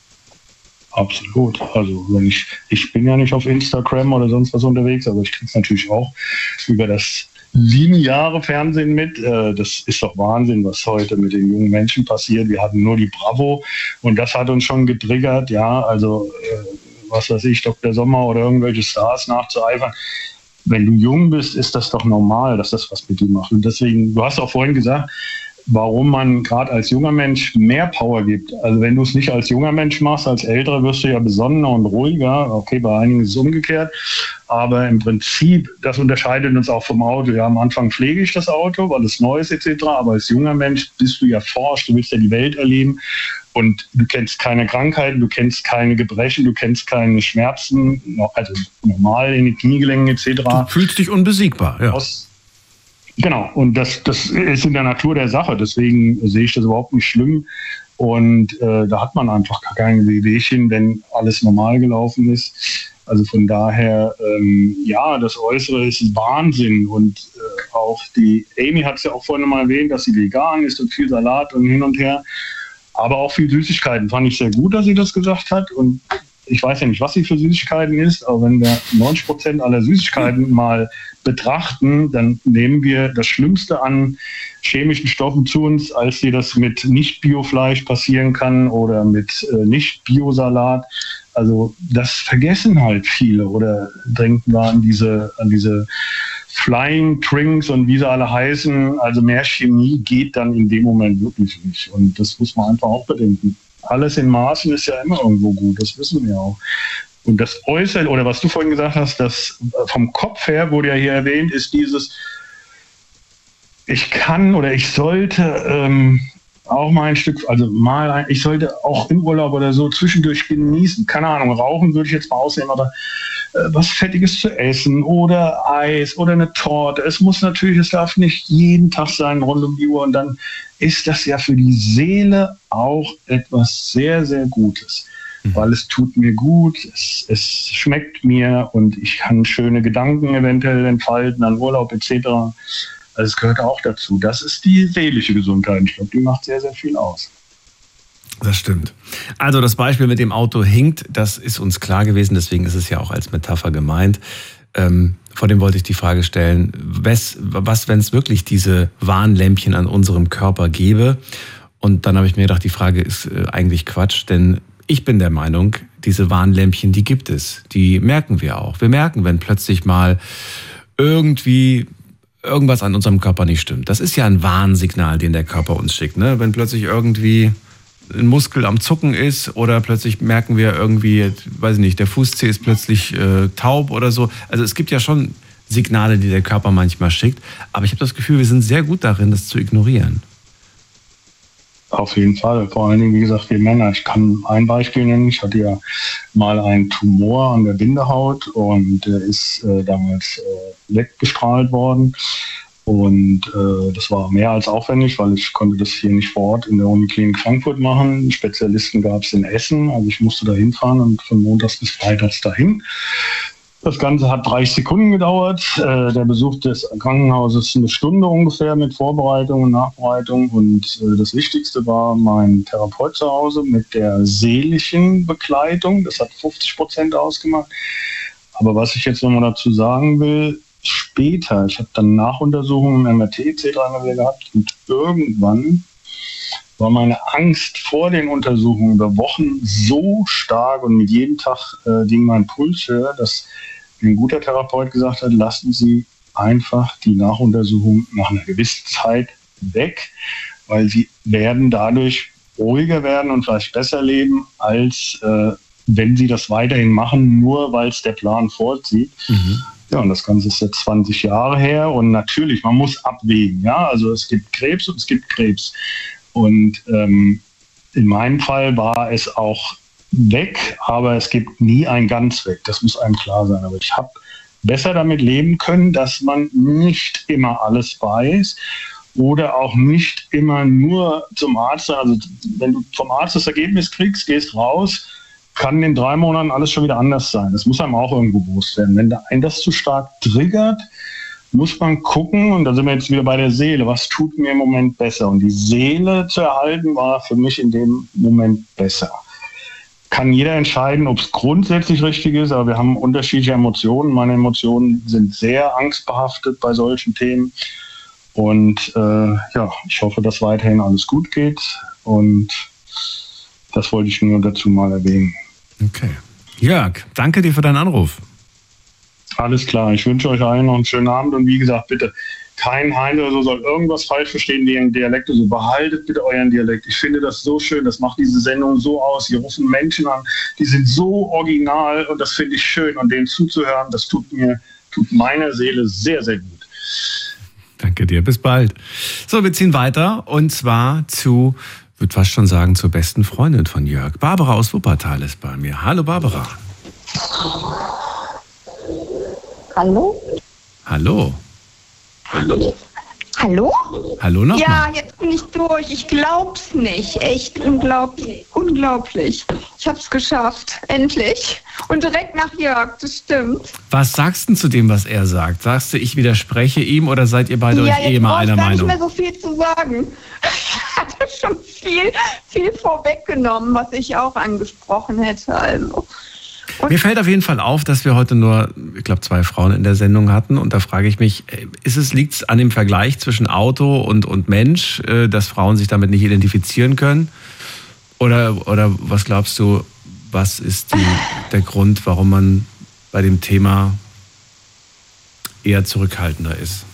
Absolut. Also wenn ich, ich bin ja nicht auf Instagram oder sonst was unterwegs, aber ich kriege es natürlich auch über das lineare Fernsehen mit. Äh, das ist doch Wahnsinn, was heute mit den jungen Menschen passiert. Wir hatten nur die Bravo und das hat uns schon getriggert. Ja, also äh, was weiß ich, Doktor Sommer oder irgendwelche Stars nachzueifern. Wenn du jung bist, ist das doch normal, dass das was mit dir macht. Und deswegen, du hast auch vorhin gesagt, warum man gerade als junger Mensch mehr Power gibt. Also wenn du es nicht als junger Mensch machst, als Älterer wirst du ja besonnener und ruhiger. Okay, bei einigen ist es umgekehrt. Aber im Prinzip, das unterscheidet uns auch vom Auto. Ja, am Anfang pflege ich das Auto, weil es neu ist et cetera. Aber als junger Mensch bist du ja forsch, du willst ja die Welt erleben. Und du kennst keine Krankheiten, du kennst keine Gebrechen, du kennst keine Schmerzen, also normal in den Kniegelenken et cetera. Du fühlst dich unbesiegbar, ja. Aus, genau, und das, das ist in der Natur der Sache, deswegen sehe ich das überhaupt nicht schlimm. Und äh, da hat man einfach gar keine Wehwehchen, wenn alles normal gelaufen ist. Also von daher, ähm, ja, das Äußere ist Wahnsinn und äh, auch die Amy hat es ja auch vorhin mal erwähnt, dass sie vegan ist und viel Salat und hin und her, aber auch viel Süßigkeiten. Fand ich sehr gut, dass sie das gesagt hat. Und ich weiß ja nicht, was sie für Süßigkeiten isst, aber wenn wir neunzig Prozent aller Süßigkeiten mal betrachten, dann nehmen wir das Schlimmste an chemischen Stoffen zu uns, als dir das mit Nicht-Bio-Fleisch passieren kann oder mit äh, Nicht-Bio-Salat. Also das vergessen halt viele oder denken wir an diese, an diese Flying Drinks und wie sie alle heißen. Also mehr Chemie geht dann in dem Moment wirklich nicht. Und das muss man einfach auch bedenken. Alles in Maßen ist ja immer irgendwo gut, das wissen wir auch. Und das Äußere, oder was du vorhin gesagt hast, das vom Kopf her wurde ja hier erwähnt, ist dieses, ich kann oder ich sollte ähm, auch mal ein Stück, also mal, ein, ich sollte auch im Urlaub oder so zwischendurch genießen. Keine Ahnung, rauchen würde ich jetzt mal ausnehmen, aber äh, was Fettiges zu essen oder Eis oder eine Torte. Es muss natürlich, es darf nicht jeden Tag sein, rund um die Uhr. Und dann ist das ja für die Seele auch etwas sehr, sehr Gutes. Mhm. Weil es tut mir gut, es, es schmeckt mir und ich kann schöne Gedanken eventuell entfalten an Urlaub et cetera. Also es gehört auch dazu. Das ist die seelische Gesundheit. Ich glaube, die macht sehr, sehr viel aus. Das stimmt. Also das Beispiel mit dem Auto hinkt, das ist uns klar gewesen, deswegen ist es ja auch als Metapher gemeint. Ähm, vor dem wollte ich die Frage stellen, was, was wenn es wirklich diese Warnlämpchen an unserem Körper gäbe? Und dann habe ich mir gedacht, die Frage ist äh, eigentlich Quatsch, denn ich bin der Meinung, diese Warnlämpchen, die gibt es. Die merken wir auch. Wir merken, wenn plötzlich mal irgendwie irgendwas an unserem Körper nicht stimmt. Das ist ja ein Warnsignal, den der Körper uns schickt. Ne? Wenn plötzlich irgendwie ein Muskel am Zucken ist oder plötzlich merken wir irgendwie, weiß ich nicht, der Fußzeh ist plötzlich äh, taub oder so. Also es gibt ja schon Signale, die der Körper manchmal schickt. Aber ich habe das Gefühl, wir sind sehr gut darin, das zu ignorieren. Auf jeden Fall. Vor allen Dingen, wie gesagt, wir Männer. Ich kann ein Beispiel nennen. Ich hatte ja mal einen Tumor an der Bindehaut und der ist äh, damals äh, weggestrahlt worden. Und äh, das war mehr als aufwendig, weil ich konnte das hier nicht vor Ort in der Uniklinik Frankfurt machen. Spezialisten gab es in Essen. Also ich musste da hinfahren und von montags bis freitags dahin. Das Ganze hat dreißig Sekunden gedauert. Äh, der Besuch des Krankenhauses eine Stunde ungefähr mit Vorbereitung und Nachbereitung. Und äh, das Wichtigste war mein Therapeut zu Hause mit der seelischen Begleitung. Das hat fünfzig Prozent ausgemacht. Aber was ich jetzt nochmal dazu sagen will, später, ich habe dann Nachuntersuchungen, M R T et cetera gehabt und irgendwann war meine Angst vor den Untersuchungen über Wochen so stark und mit jedem Tag äh, ging mein Puls höher, dass ein guter Therapeut gesagt hat, lassen Sie einfach die Nachuntersuchung nach einer gewissen Zeit weg, weil Sie werden dadurch ruhiger werden und vielleicht besser leben, als äh, wenn Sie das weiterhin machen, nur weil es der Plan vorsieht. Mhm. Ja, und das Ganze ist jetzt zwanzig Jahre her und natürlich, man muss abwägen. Ja, also es gibt Krebs und es gibt Krebs. Und ähm, in meinem Fall war es auch weg, aber es gibt nie ein ganz weg. Das muss einem klar sein. Aber ich habe besser damit leben können, dass man nicht immer alles weiß oder auch nicht immer nur zum Arzt. Also wenn du vom Arzt das Ergebnis kriegst, gehst raus, kann in drei Monaten alles schon wieder anders sein. Das muss einem auch irgendwo bewusst werden. Wenn ein das zu stark triggert, muss man gucken, und da sind wir jetzt wieder bei der Seele, was tut mir im Moment besser? Und die Seele zu erhalten war für mich in dem Moment besser. Kann jeder entscheiden, ob es grundsätzlich richtig ist, aber wir haben unterschiedliche Emotionen. Meine Emotionen sind sehr angstbehaftet bei solchen Themen. Und äh, ja, ich hoffe, dass weiterhin alles gut geht. Und das wollte ich nur dazu mal erwähnen. Okay. Jörg, danke dir für deinen Anruf. Alles klar, ich wünsche euch allen noch einen schönen Abend und wie gesagt, bitte kein Heinz oder so soll irgendwas falsch verstehen wegen Dialekt. Also behaltet bitte euren Dialekt. Ich finde das so schön, das macht diese Sendung so aus. Hier rufen Menschen an, die sind so original und das finde ich schön und denen zuzuhören, das tut mir, tut meiner Seele sehr, sehr gut. Danke dir, bis bald. So, wir ziehen weiter und zwar zu, ich würde fast schon sagen, zur besten Freundin von Jörg. Barbara aus Wuppertal ist bei mir. Hallo Barbara. Hallo? Hallo. Hallo. Hallo? Hallo nochmal. Ja, jetzt bin ich durch. Ich glaub's nicht. Echt unglaublich. Unglaublich. Ich hab's geschafft. Endlich. Und direkt nach Jörg, das stimmt. Was sagst du denn zu dem, was er sagt? Sagst du, ich widerspreche ihm oder seid ihr beide ja, euch eh immer einer Meinung? Ich habe gar nicht mehr so viel zu sagen. Ich hatte schon viel, viel vorweggenommen, was ich auch angesprochen hätte. Also. Und Mir fällt auf jeden Fall auf, dass wir heute nur, ich glaube, zwei Frauen in der Sendung hatten. Und da frage ich mich, ist es, liegt es an dem Vergleich zwischen Auto und, und Mensch, dass Frauen sich damit nicht identifizieren können? Oder, oder was glaubst du, was ist die, der Grund, warum man bei dem Thema eher zurückhaltender ist?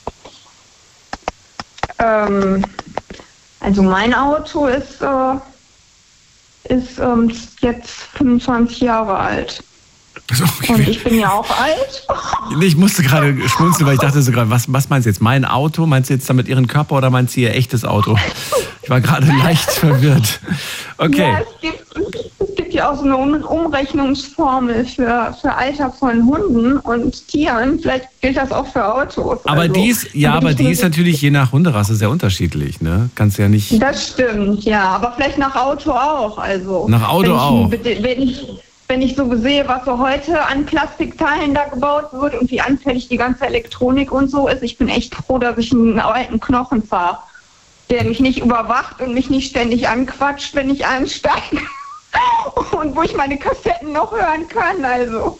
Ähm, also mein Auto ist... Äh ist ähm, jetzt fünfundzwanzig Jahre alt. Okay. Und ich bin ja auch alt. Ich musste gerade schmunzeln, weil ich dachte so gerade, was, was meinst du jetzt? Mein Auto? Meinst du jetzt damit Ihren Körper oder meinst du Ihr echtes Auto? Ich war gerade leicht verwirrt. Okay. Ja, es gibt, es gibt ja auch so eine Um- Umrechnungsformel für, für Alter von Hunden und Tieren. Vielleicht gilt das auch für Autos. Aber also, die ist, ja, aber die ist natürlich je nach Hunderasse sehr unterschiedlich, ne? Kannst ja nicht. Das stimmt, ja. Aber vielleicht nach Auto auch. Also, Nach Auto wenn ich, auch. Wenn ich, wenn ich so sehe, was so heute an Plastikteilen da gebaut wird und wie anfällig die ganze Elektronik und so ist, ich bin echt froh, dass ich einen alten Knochen fahre, der mich nicht überwacht und mich nicht ständig anquatscht, wenn ich einsteige. Und wo ich meine Kassetten noch hören kann, also.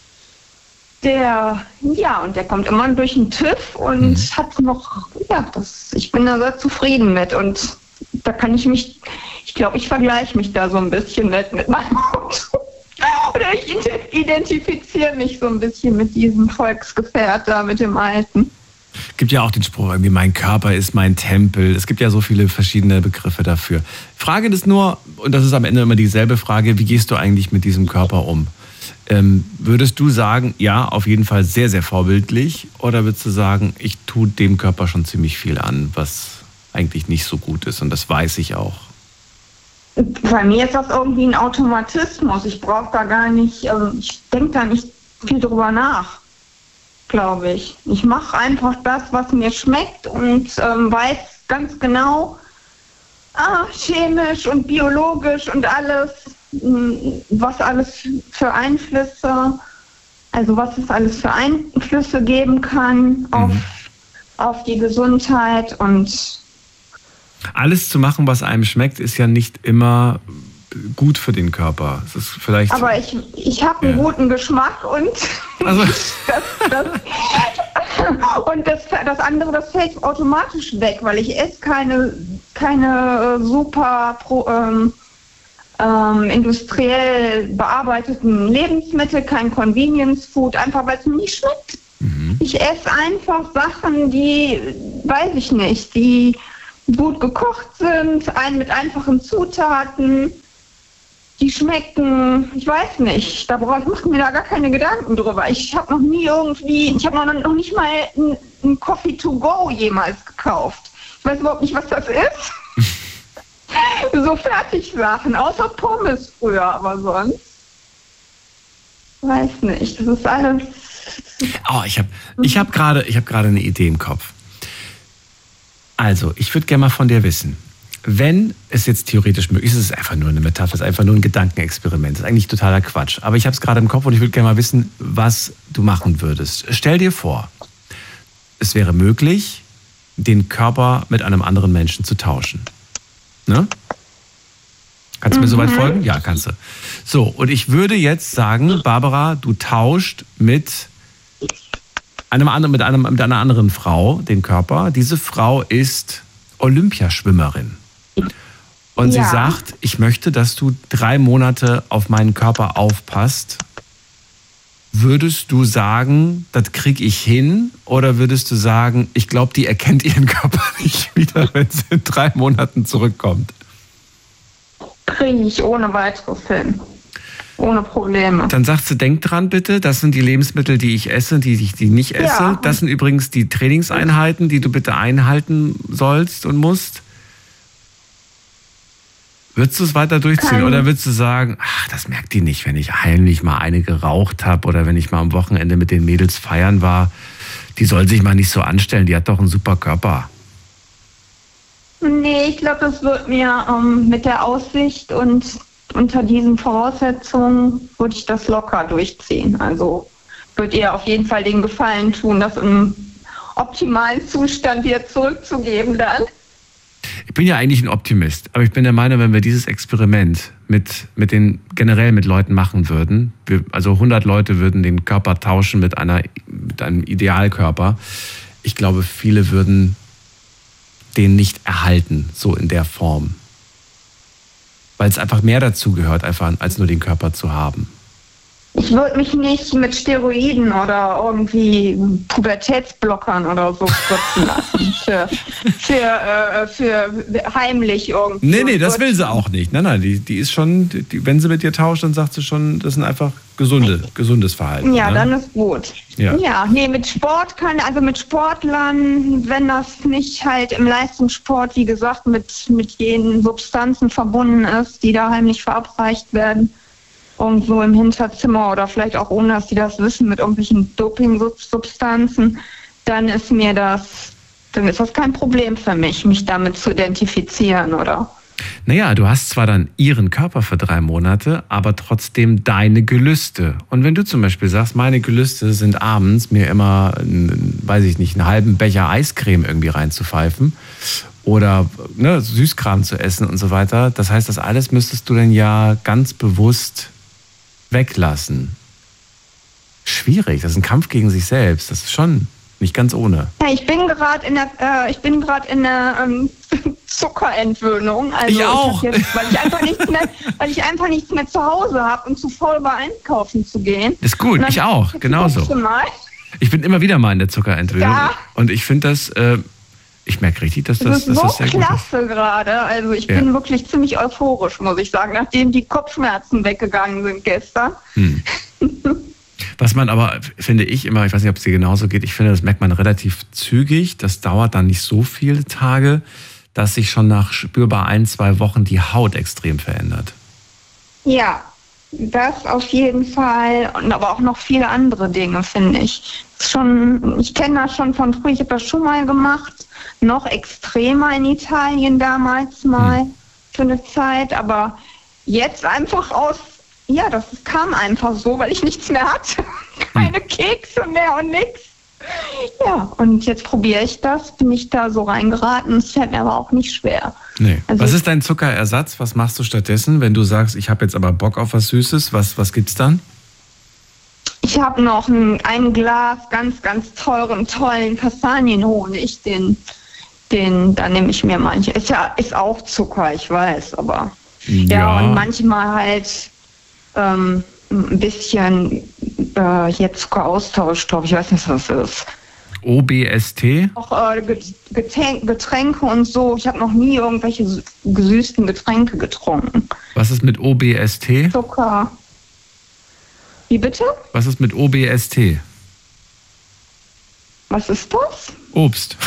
Der, ja, und der kommt immer durch den TÜV und mhm. hat noch, ja, das, ich bin da sehr zufrieden mit und da kann ich mich, ich glaube, ich vergleiche mich da so ein bisschen mit, mit meinem Auto. Oder ich identifiziere mich so ein bisschen mit diesem Volksgefährt da, mit dem Alten. Es gibt ja auch den Spruch, irgendwie mein Körper ist mein Tempel. Es gibt ja so viele verschiedene Begriffe dafür. Frage ist nur, und das ist am Ende immer dieselbe Frage, wie gehst du eigentlich mit diesem Körper um? Ähm, würdest du sagen, ja, auf jeden Fall sehr, sehr vorbildlich? Oder würdest du sagen, ich tue dem Körper schon ziemlich viel an, was eigentlich nicht so gut ist und das weiß ich auch? Bei mir ist das irgendwie ein Automatismus. Ich brauche da gar nicht, also ich denke da nicht viel drüber nach, glaube ich. Ich mache einfach das, was mir schmeckt und ähm, weiß ganz genau, ah, chemisch und biologisch und alles, was alles für Einflüsse, also was es alles für Einflüsse geben kann auf, mhm. auf die Gesundheit. Und alles zu machen, was einem schmeckt, ist ja nicht immer gut für den Körper. Es ist vielleicht aber ich, ich habe einen ja. guten Geschmack und, also. das, das, und das, das andere, das fällt automatisch weg, weil ich esse keine, keine super pro, ähm, ähm, industriell bearbeiteten Lebensmittel, kein Convenience Food, einfach weil es mir nicht schmeckt. Mhm. Ich esse einfach Sachen, die, weiß ich nicht, die gut gekocht sind, ein, mit einfachen Zutaten, die schmecken, ich weiß nicht, da brauche ich mir da gar keine Gedanken drüber. Ich habe noch nie irgendwie, ich habe noch, noch nicht mal ein, ein Coffee to go jemals gekauft. Ich weiß überhaupt nicht, was das ist. So Fertigsachen, außer Pommes früher, aber sonst weiß nicht. Das ist alles. Oh, ich habe ich hab gerade ich hab gerade eine Idee im Kopf. Also, ich würde gerne mal von dir wissen, wenn es jetzt theoretisch möglich ist, es ist einfach nur eine Metapher, es ist einfach nur ein Gedankenexperiment, das ist eigentlich totaler Quatsch. Aber ich habe es gerade im Kopf und ich würde gerne mal wissen, was du machen würdest. Stell dir vor, es wäre möglich, den Körper mit einem anderen Menschen zu tauschen. Ne? Kannst du mir mhm. soweit folgen? Ja, kannst du. So, und ich würde jetzt sagen, Barbara, du tauscht mit einem anderen, mit einem, mit einer anderen Frau den Körper. Diese Frau ist Olympiaschwimmerin. Und ja. sie sagt, ich möchte, dass du drei Monate auf meinen Körper aufpasst. Würdest du sagen, das kriege ich hin? Oder würdest du sagen, ich glaube, die erkennt ihren Körper nicht wieder, wenn sie in drei Monaten zurückkommt? Kriege ich ohne weiteres hin. Ohne Probleme. Dann sagst du, denk dran bitte, das sind die Lebensmittel, die ich esse, die ich die nicht esse. Ja. Das sind übrigens die Trainingseinheiten, die du bitte einhalten sollst und musst. Würdest du es weiter durchziehen? Kein oder würdest du sagen, ach, das merkt die nicht, wenn ich heimlich mal eine geraucht habe oder wenn ich mal am Wochenende mit den Mädels feiern war, Die soll sich mal nicht so anstellen, die hat doch einen super Körper. Nee, ich glaube, das wird mir ähm, mit der Aussicht und unter diesen Voraussetzungen würde ich das locker durchziehen. Also würde ihr auf jeden Fall den Gefallen tun, das im optimalen Zustand wieder zurückzugeben dann. Ich bin ja eigentlich ein Optimist, aber ich bin der Meinung, wenn wir dieses Experiment mit, mit den, generell mit Leuten machen würden, wir, also hundert Leute würden den Körper tauschen mit, einer, mit einem Idealkörper, ich glaube, viele würden den nicht erhalten, so in der Form. Weil es einfach mehr dazu gehört, einfach als nur den Körper zu haben. Ich würde mich nicht mit Steroiden oder irgendwie Pubertätsblockern oder so spritzen lassen. Für, für, äh, für heimlich irgendwie. Nee, nee, das will sie auch nicht. Nein, nein, die, die ist schon, die, wenn sie mit dir tauscht, dann sagt sie schon, das ist einfach gesunde, gesundes Verhalten. Ja, ne? Dann ist gut. Ja. ja, nee, mit Sport kann, also mit Sportlern, wenn das nicht halt im Leistungssport, wie gesagt, mit, mit jenen Substanzen verbunden ist, die da heimlich verabreicht werden, irgendwo im Hinterzimmer oder vielleicht auch ohne, dass die das wissen, mit irgendwelchen Doping-Substanzen, dann ist mir das, dann ist das kein Problem für mich, mich damit zu identifizieren, oder? Naja, du hast zwar dann ihren Körper für drei Monate, aber trotzdem deine Gelüste. Und wenn du zum Beispiel sagst, meine Gelüste sind abends, mir immer, weiß ich nicht, einen halben Becher Eiscreme irgendwie reinzupfeifen oder ne, Süßkram zu essen und so weiter, das heißt, das alles müsstest du dann ja ganz bewusst weglassen. Schwierig, das ist ein Kampf gegen sich selbst. Das ist schon nicht ganz ohne. Ja, ich bin gerade in der, äh, ich bin gerade in der ähm, Zuckerentwöhnung. Also ich auch. Ich jetzt, weil ich einfach nichts mehr, weil ich einfach nichts mehr zu Hause habe und zu faul war, einkaufen zu gehen. Ist gut, ich auch, genauso. Ich bin immer wieder mal in der Zuckerentwöhnung ja. Und ich finde das, äh, ich merke richtig, dass das, das ist dass so das sehr klasse gut ist. gerade. Also ich ja. bin wirklich ziemlich euphorisch, muss ich sagen, nachdem die Kopfschmerzen weggegangen sind gestern. Hm. Was man aber, finde ich immer, ich weiß nicht, ob es dir genauso geht, ich finde, das merkt man relativ zügig, das dauert dann nicht so viele Tage, dass sich schon nach spürbar ein, zwei Wochen die Haut extrem verändert. Ja, das auf jeden Fall, und aber auch noch viele andere Dinge, finde ich. Schon, ich kenne das schon von früh, ich habe das schon mal gemacht, noch extremer in Italien damals mal hm. für eine Zeit, aber jetzt einfach aus, ja, das kam einfach so, weil ich nichts mehr hatte, keine Kekse mehr und nichts. Ja, und jetzt probiere ich das, bin ich da so reingeraten, es fällt mir aber auch nicht schwer. Nee. Also, was ist dein Zuckerersatz? Was machst du stattdessen, wenn du sagst, ich habe jetzt aber Bock auf was Süßes? Was, was gibt's dann? Ich habe noch ein, ein Glas ganz, ganz teuren, tollen Kastanienhonig, den, den, da nehme ich mir manche. Ist ja, ist auch Zucker, ich weiß, aber ja, ja und manchmal halt ähm, ein bisschen äh, hier Zuckeraustauschstoff, ich weiß nicht, was das ist. O B S T? Auch äh, Getränke, Getränke und so. Ich habe noch nie irgendwelche gesüßten Getränke getrunken. Was ist mit O B S T? Zucker. Wie bitte? Was ist mit O B S T? Was ist das? Obst.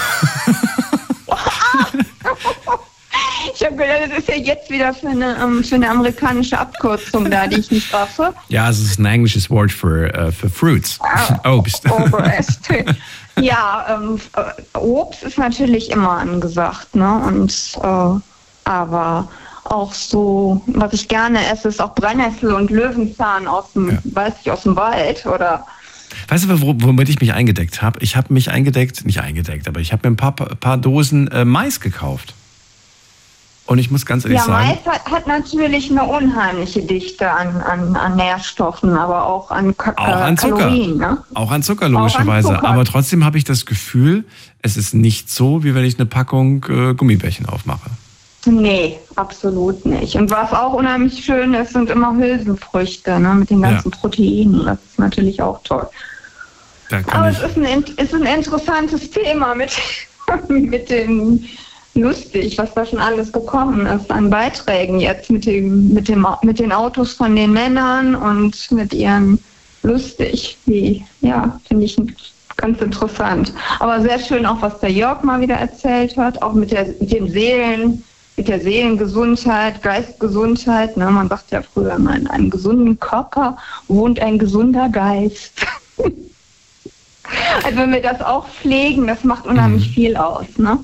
Ich habe gedacht, das ist ja jetzt wieder für eine, um, für eine amerikanische Abkürzung da, die ich nicht raffe. Ja, es ist ein englisches Wort für, uh, für Fruits. Ah, Obst. O B S T. Ja, ähm, Obst ist natürlich immer angesagt, ne? Und äh, aber auch so, was ich gerne esse, ist auch Brennnessel und Löwenzahn aus dem, ja. weiß ich, aus dem Wald oder. Weißt du, womit ich mich eingedeckt habe? Ich habe mich eingedeckt, nicht eingedeckt, aber ich habe mir ein paar, paar Dosen äh, Mais gekauft. Und ich muss ganz ehrlich ja, sagen... Ja, Mais hat, hat natürlich eine unheimliche Dichte an, an, an Nährstoffen, aber auch an, Ka auch an Zucker. Kalorien. Ne? Auch an Zucker, logischerweise. Auch an Zucker. Aber trotzdem habe ich das Gefühl, es ist nicht so, wie wenn ich eine Packung äh, Gummibärchen aufmache. Nee, absolut nicht. Und was auch unheimlich schön ist, sind immer Hülsenfrüchte, ne, mit den ganzen ja. Proteinen. Das ist natürlich auch toll. Aber es ist, ein, es ist ein interessantes Thema mit, mit den... lustig, was da schon alles gekommen ist an Beiträgen jetzt mit dem, mit dem, mit den Autos von den Männern und mit ihren lustig, wie, ja, finde ich ganz interessant. Aber sehr schön auch, was der Jörg mal wieder erzählt hat, auch mit der, mit den Seelen, mit der Seelengesundheit, Geistgesundheit, ne, man sagt ja früher immer, in einem gesunden Körper wohnt ein gesunder Geist. Also wenn wir das auch pflegen, das macht unheimlich mhm. viel aus, ne?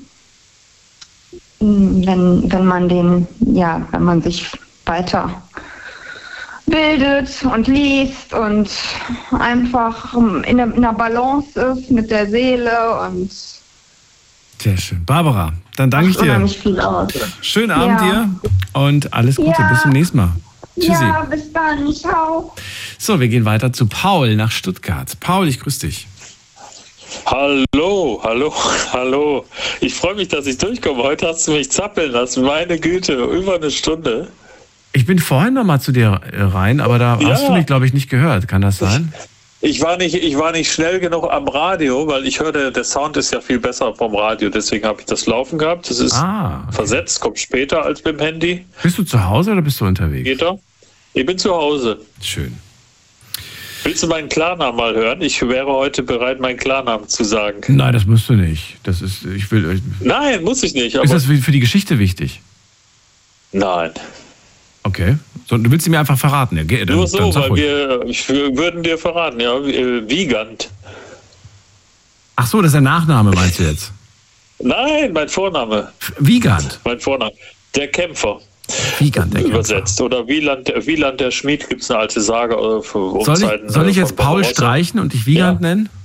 Wenn, wenn man den, ja, wenn man sich weiter bildet und liest und einfach in einer Balance ist mit der Seele und sehr schön. Barbara, dann danke ich dir. Viel aus. Schönen Abend ja. dir und alles Gute. Ja. Bis zum nächsten Mal. Tschüssi. Ja, bis dann. Ciao. So, wir gehen weiter zu Paul nach Stuttgart. Paul, ich grüße dich. Hallo, hallo, hallo. Ich freue mich, dass ich durchkomme. Heute hast du mich zappeln lassen. Meine Güte, über eine Stunde. Ich bin vorhin noch mal zu dir rein, aber da ja. hast du mich, glaube ich, nicht gehört. Kann das sein? Ich war nicht, ich war nicht schnell genug am Radio, weil ich hörte, der Sound ist ja viel besser vom Radio. Deswegen habe ich das laufen gehabt. Das ist ah, okay. versetzt, kommt später als beim Handy. Bist du zu Hause oder bist du unterwegs? Geht er? Ich bin zu Hause. Schön. Willst du meinen Klarnamen mal hören? Ich wäre heute bereit, meinen Klarnamen zu sagen. Nein, das musst du nicht. Das ist, ich will. Nein, muss ich nicht. Aber ist das für die Geschichte wichtig? Nein. Okay. So, du willst sie mir einfach verraten. Ja, dann, Nur so, dann weil wir, ich würden dir verraten, ja, Wiegand. Ach so, das ist der Nachname, meinst du jetzt? Nein, mein Vorname. Wiegand? Mein Vorname. Der Kämpfer. Wiegand, der Kämpfer. Übersetzt. Oder Wieland, Wieland der Schmied, gibt es eine alte Sage. Oder für um soll ich, Zeiten, soll ich jetzt Paul streichen und dich Wiegand ja. nennen?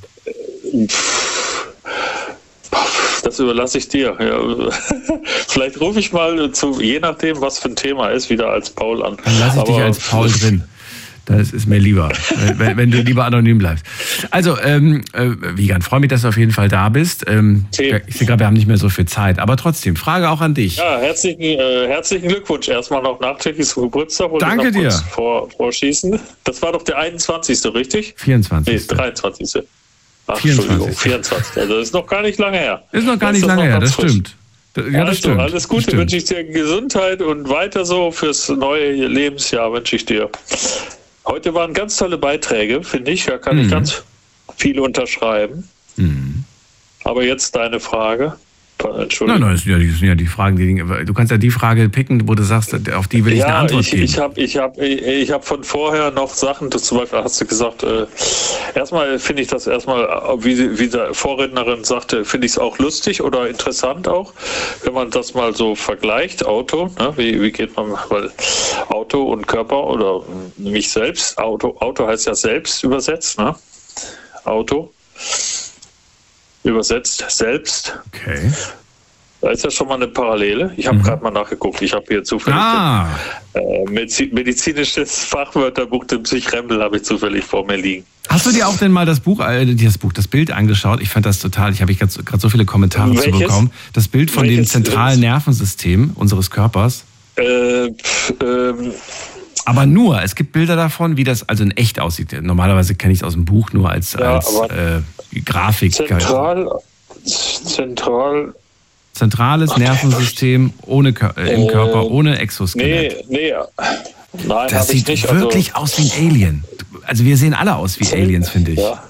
Das überlasse ich dir. Ja. Vielleicht rufe ich mal zu, je nachdem, was für ein Thema ist, wieder als Paul an. Dann lasse ich Aber dich als Paul drin. Das ist mir lieber, wenn, wenn du lieber anonym bleibst. Also, ähm, äh, Wiegand, freue mich, dass du auf jeden Fall da bist. Ähm, okay. Ich sehe gerade, wir haben nicht mehr so viel Zeit. Aber trotzdem, Frage auch an dich. Ja, herzlichen, äh, herzlichen Glückwunsch. Erstmal noch nachträglich zum Geburtstag. Danke dir. Vor, vorschießen. Das war doch der einundzwanzigste, richtig? vierundzwanzigste. Nee, dreiundzwanzigste. Ach, vierundzwanzigste. vierundzwanzigste. Also das ist noch gar nicht lange her. Ist noch gar nicht lange her, das stimmt. Ja, das also, stimmt. Alles Gute stimmt. wünsche ich dir, Gesundheit und weiter so fürs neue Lebensjahr wünsche ich dir. Heute waren ganz tolle Beiträge, finde ich. Da kann mhm. ich ganz viel unterschreiben. Mhm. Aber jetzt deine Frage. Entschuldigung. Nein, nein, das sind, ja die, das sind ja die Fragen, die, du kannst ja die Frage picken, wo du sagst, auf die will ich ja, eine Antwort ich, geben. Ich habe ich hab, ich hab von vorher noch Sachen, zum Beispiel hast du gesagt, äh, erstmal finde ich das erstmal, wie, wie der Vorrednerin sagte, finde ich es auch lustig oder interessant auch, wenn man das mal so vergleicht, Auto, ne, wie, wie geht man, weil Auto und Körper oder mich selbst, Auto, Auto heißt ja selbst übersetzt, ne, Auto. Übersetzt selbst. Okay. Da ist ja schon mal eine Parallele. Ich habe mhm. gerade mal nachgeguckt. Ich habe hier zufällig ah. äh, medizinisches Fachwörterbuch, dem Psychrempel, habe ich zufällig vor mir liegen. Hast du dir auch denn mal das Buch, äh, das Buch, das Bild angeschaut? Ich fand das total, ich habe gerade so viele Kommentare Welches? zu bekommen. Das Bild von Welches? dem zentralen Nervensystem unseres Körpers. Äh, pf, ähm, Aber nur, es gibt Bilder davon, wie das also in echt aussieht. Normalerweise kenne ich es aus dem Buch nur als, ja, als äh, Grafik. Zentral, zentral. Zentrales Nervensystem ohne Kör- äh, im Körper, ohne Exoskelett. Nee, nee. Nein, das sieht ich nicht. wirklich also, aus wie ein Alien. Also wir sehen alle aus wie Aliens, finde ich. Ja.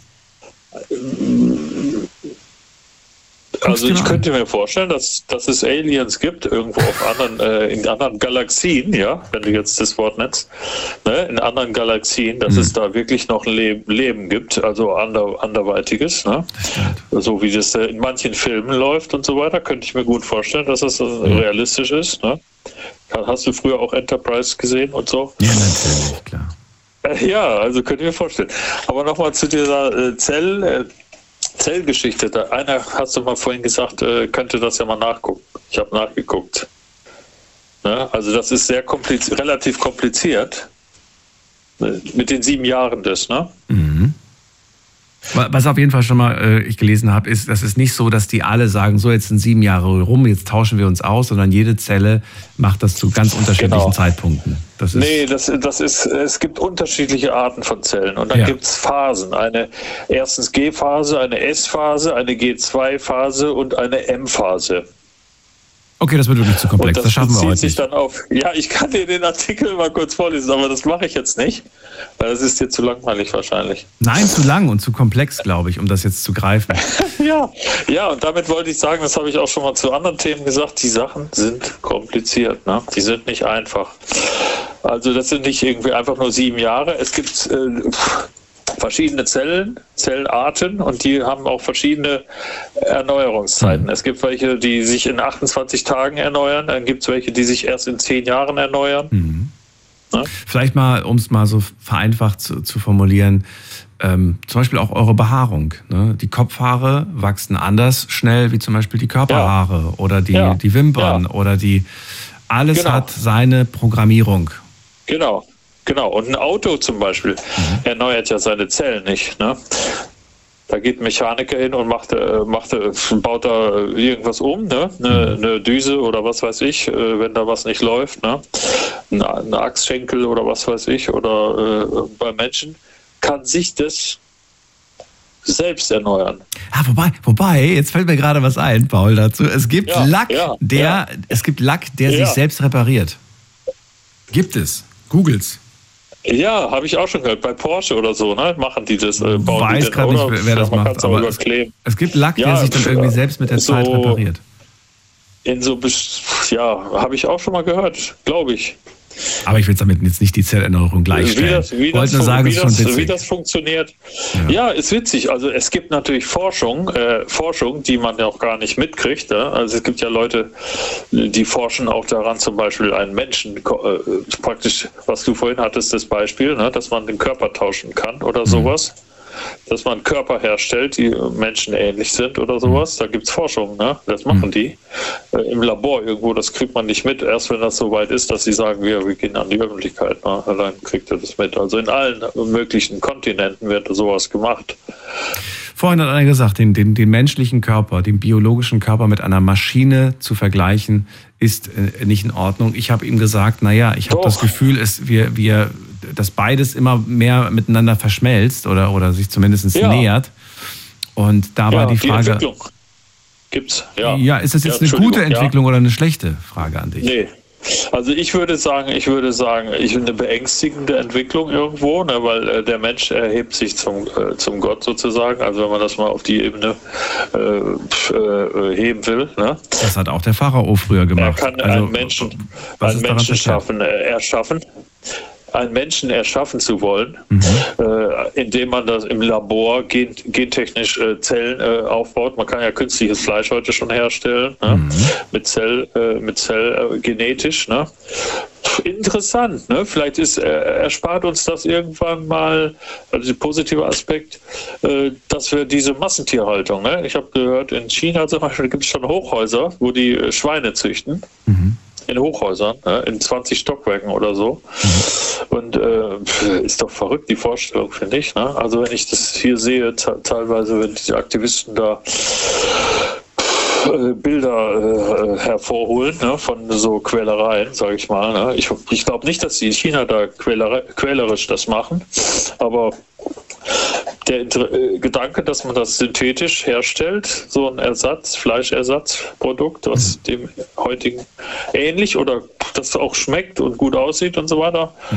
Also ich könnte mir vorstellen, dass, dass es Aliens gibt, irgendwo auf anderen, äh, in anderen Galaxien, ja, wenn du jetzt das Wort nennst, ne, in anderen Galaxien, dass mhm. es da wirklich noch ein Leben, Leben gibt, also ander, anderweitiges, ne? So wie das in manchen Filmen läuft und so weiter, könnte ich mir gut vorstellen, dass das mhm. realistisch ist, ne? Hast du früher auch Enterprise gesehen und so? Ja, natürlich, klar. Äh, ja, also könnte ich mir vorstellen. Aber nochmal zu dieser äh, Zell... Äh, Zellgeschichte. Da einer, hast du mal vorhin gesagt, äh, könnte das ja mal nachgucken. Ich habe nachgeguckt. Ne? Also das ist sehr kompliziert, relativ kompliziert. Mit den sieben Jahren das, ne? Mhm. Was auf jeden Fall schon mal äh, ich gelesen habe, ist, das ist nicht so, dass die alle sagen, so jetzt sind sieben Jahre rum, jetzt tauschen wir uns aus, sondern jede Zelle macht das zu ganz unterschiedlichen genau. Zeitpunkten. Das ist nee, das, das ist, es gibt unterschiedliche Arten von Zellen und dann ja. gibt es Phasen. Eine erstens G-Phase, eine S-Phase, eine G zwei Phase und eine M-Phase. Okay, das wird wirklich zu komplex, das, das schaffen wir heute sich nicht. Dann auf, ja, ich kann dir den Artikel mal kurz vorlesen, aber das mache ich jetzt nicht, weil das ist dir zu langweilig wahrscheinlich. Nein, zu lang und zu komplex, glaube ich, um das jetzt zu greifen. ja, ja, und damit wollte ich sagen, das habe ich auch schon mal zu anderen Themen gesagt, die Sachen sind kompliziert, ne? Die sind nicht einfach. Also das sind nicht irgendwie einfach nur sieben Jahre, es gibt... Äh, verschiedene Zellen, Zellenarten und die haben auch verschiedene Erneuerungszeiten. Mhm. Es gibt welche, die sich in achtundzwanzig Tagen erneuern, dann gibt es welche, die sich erst in zehn Jahren erneuern. Mhm. Ja? Vielleicht mal, um es mal so vereinfacht zu, zu formulieren, ähm, zum Beispiel auch eure Behaarung. Ne? Die Kopfhaare wachsen anders schnell wie zum Beispiel die Körperhaare ja. oder die, ja. die Wimpern ja. oder die... Alles genau. hat seine Programmierung. Genau, genau. Und ein Auto zum Beispiel mhm. erneuert ja seine Zellen nicht. Ne? Da geht ein Mechaniker hin und macht, macht, baut da irgendwas um, ne? eine, mhm. eine Düse oder was weiß ich, wenn da was nicht läuft. Ne? Ein, ein Achsschenkel oder was weiß ich. Oder äh, bei Menschen kann sich das selbst erneuern. Ah, wobei, wobei, jetzt fällt mir gerade was ein, Paul, dazu. Es gibt ja, Lack, ja, der, ja. es gibt Lack, der ja. sich selbst repariert. Gibt es. Googles. Ja, habe ich auch schon gehört. Bei Porsche oder so, ne? Machen die das. Äh, bauen Weiß gerade nicht, wer das ja, macht, aber es, es gibt Lack, ja, der sich dann irgendwie selbst mit der so Zeit repariert. In so, ja, habe ich auch schon mal gehört, glaube ich. Aber ich will damit jetzt nicht die Zellerneuerung gleichstellen. Wie das, wie das, nur sagen, wie, ist schon das, wie das funktioniert. Ja. ja, ist witzig. Also es gibt natürlich Forschung, äh, Forschung, die man ja auch gar nicht mitkriegt. Ja? Also es gibt ja Leute, die forschen auch daran, zum Beispiel einen Menschen, äh, praktisch, was du vorhin hattest, das Beispiel, ne? Dass man den Körper tauschen kann oder mhm. sowas. Dass man Körper herstellt, die menschenähnlich sind oder sowas. Da gibt es Forschung, ne? Das machen mhm. die. Äh, Im Labor irgendwo, das kriegt man nicht mit. Erst wenn das so weit ist, dass sie sagen, wir, wir gehen an die Öffentlichkeit. Ne? Dann kriegt er das mit. Also in allen möglichen Kontinenten wird sowas gemacht. Vorhin hat einer gesagt, den, den, den menschlichen Körper, den biologischen Körper mit einer Maschine zu vergleichen, ist äh, nicht in Ordnung. Ich habe ihm gesagt, naja, ich habe das Gefühl, es, wir, wir, dass beides immer mehr miteinander verschmelzt oder, oder sich zumindest ja. nähert. Und da ja, war die Frage... Die Entwicklung gibt's, ja. Ja, ist das jetzt ja, eine gute Entwicklung ja. oder eine schlechte? Frage an dich. Nee. Also ich würde sagen, ich würde sagen, ich eine beängstigende Entwicklung irgendwo, ne, weil äh, der Mensch erhebt sich zum, äh, zum Gott sozusagen, also wenn man das mal auf die Ebene äh, äh, heben will. Ne? Das hat auch der Pharao früher gemacht. Er kann also, einen Menschen, einen Menschen schaffen, äh, erschaffen. einen Menschen erschaffen zu wollen, mhm. äh, indem man das im Labor gen, gentechnisch äh, Zellen äh, aufbaut. Man kann ja künstliches Fleisch heute schon herstellen, ne? mhm. mit Zell, äh, mit Zell äh, genetisch. Ne? Interessant, ne? Vielleicht ist, äh, erspart uns das irgendwann mal, also der positive Aspekt, äh, dass wir diese Massentierhaltung, ne? Ich habe gehört, in China zum Beispiel gibt es schon Hochhäuser, wo die äh, Schweine züchten. Mhm. In Hochhäusern, ne, in zwanzig Stockwerken oder so. Mhm. Und äh, ist doch verrückt, die Vorstellung, finde ich. Ne? Also wenn ich das hier sehe, teilweise, wenn die Aktivisten da äh, Bilder äh, hervorholen, ne, von so Quälereien, sage ich mal. Ne? Ich, ich glaube nicht, dass die in China da quäler, quälerisch das machen, aber der äh, Gedanke, dass man das synthetisch herstellt, so ein Ersatz, Fleischersatzprodukt, was dem heutigen ähnlich oder das auch schmeckt und gut aussieht und so weiter,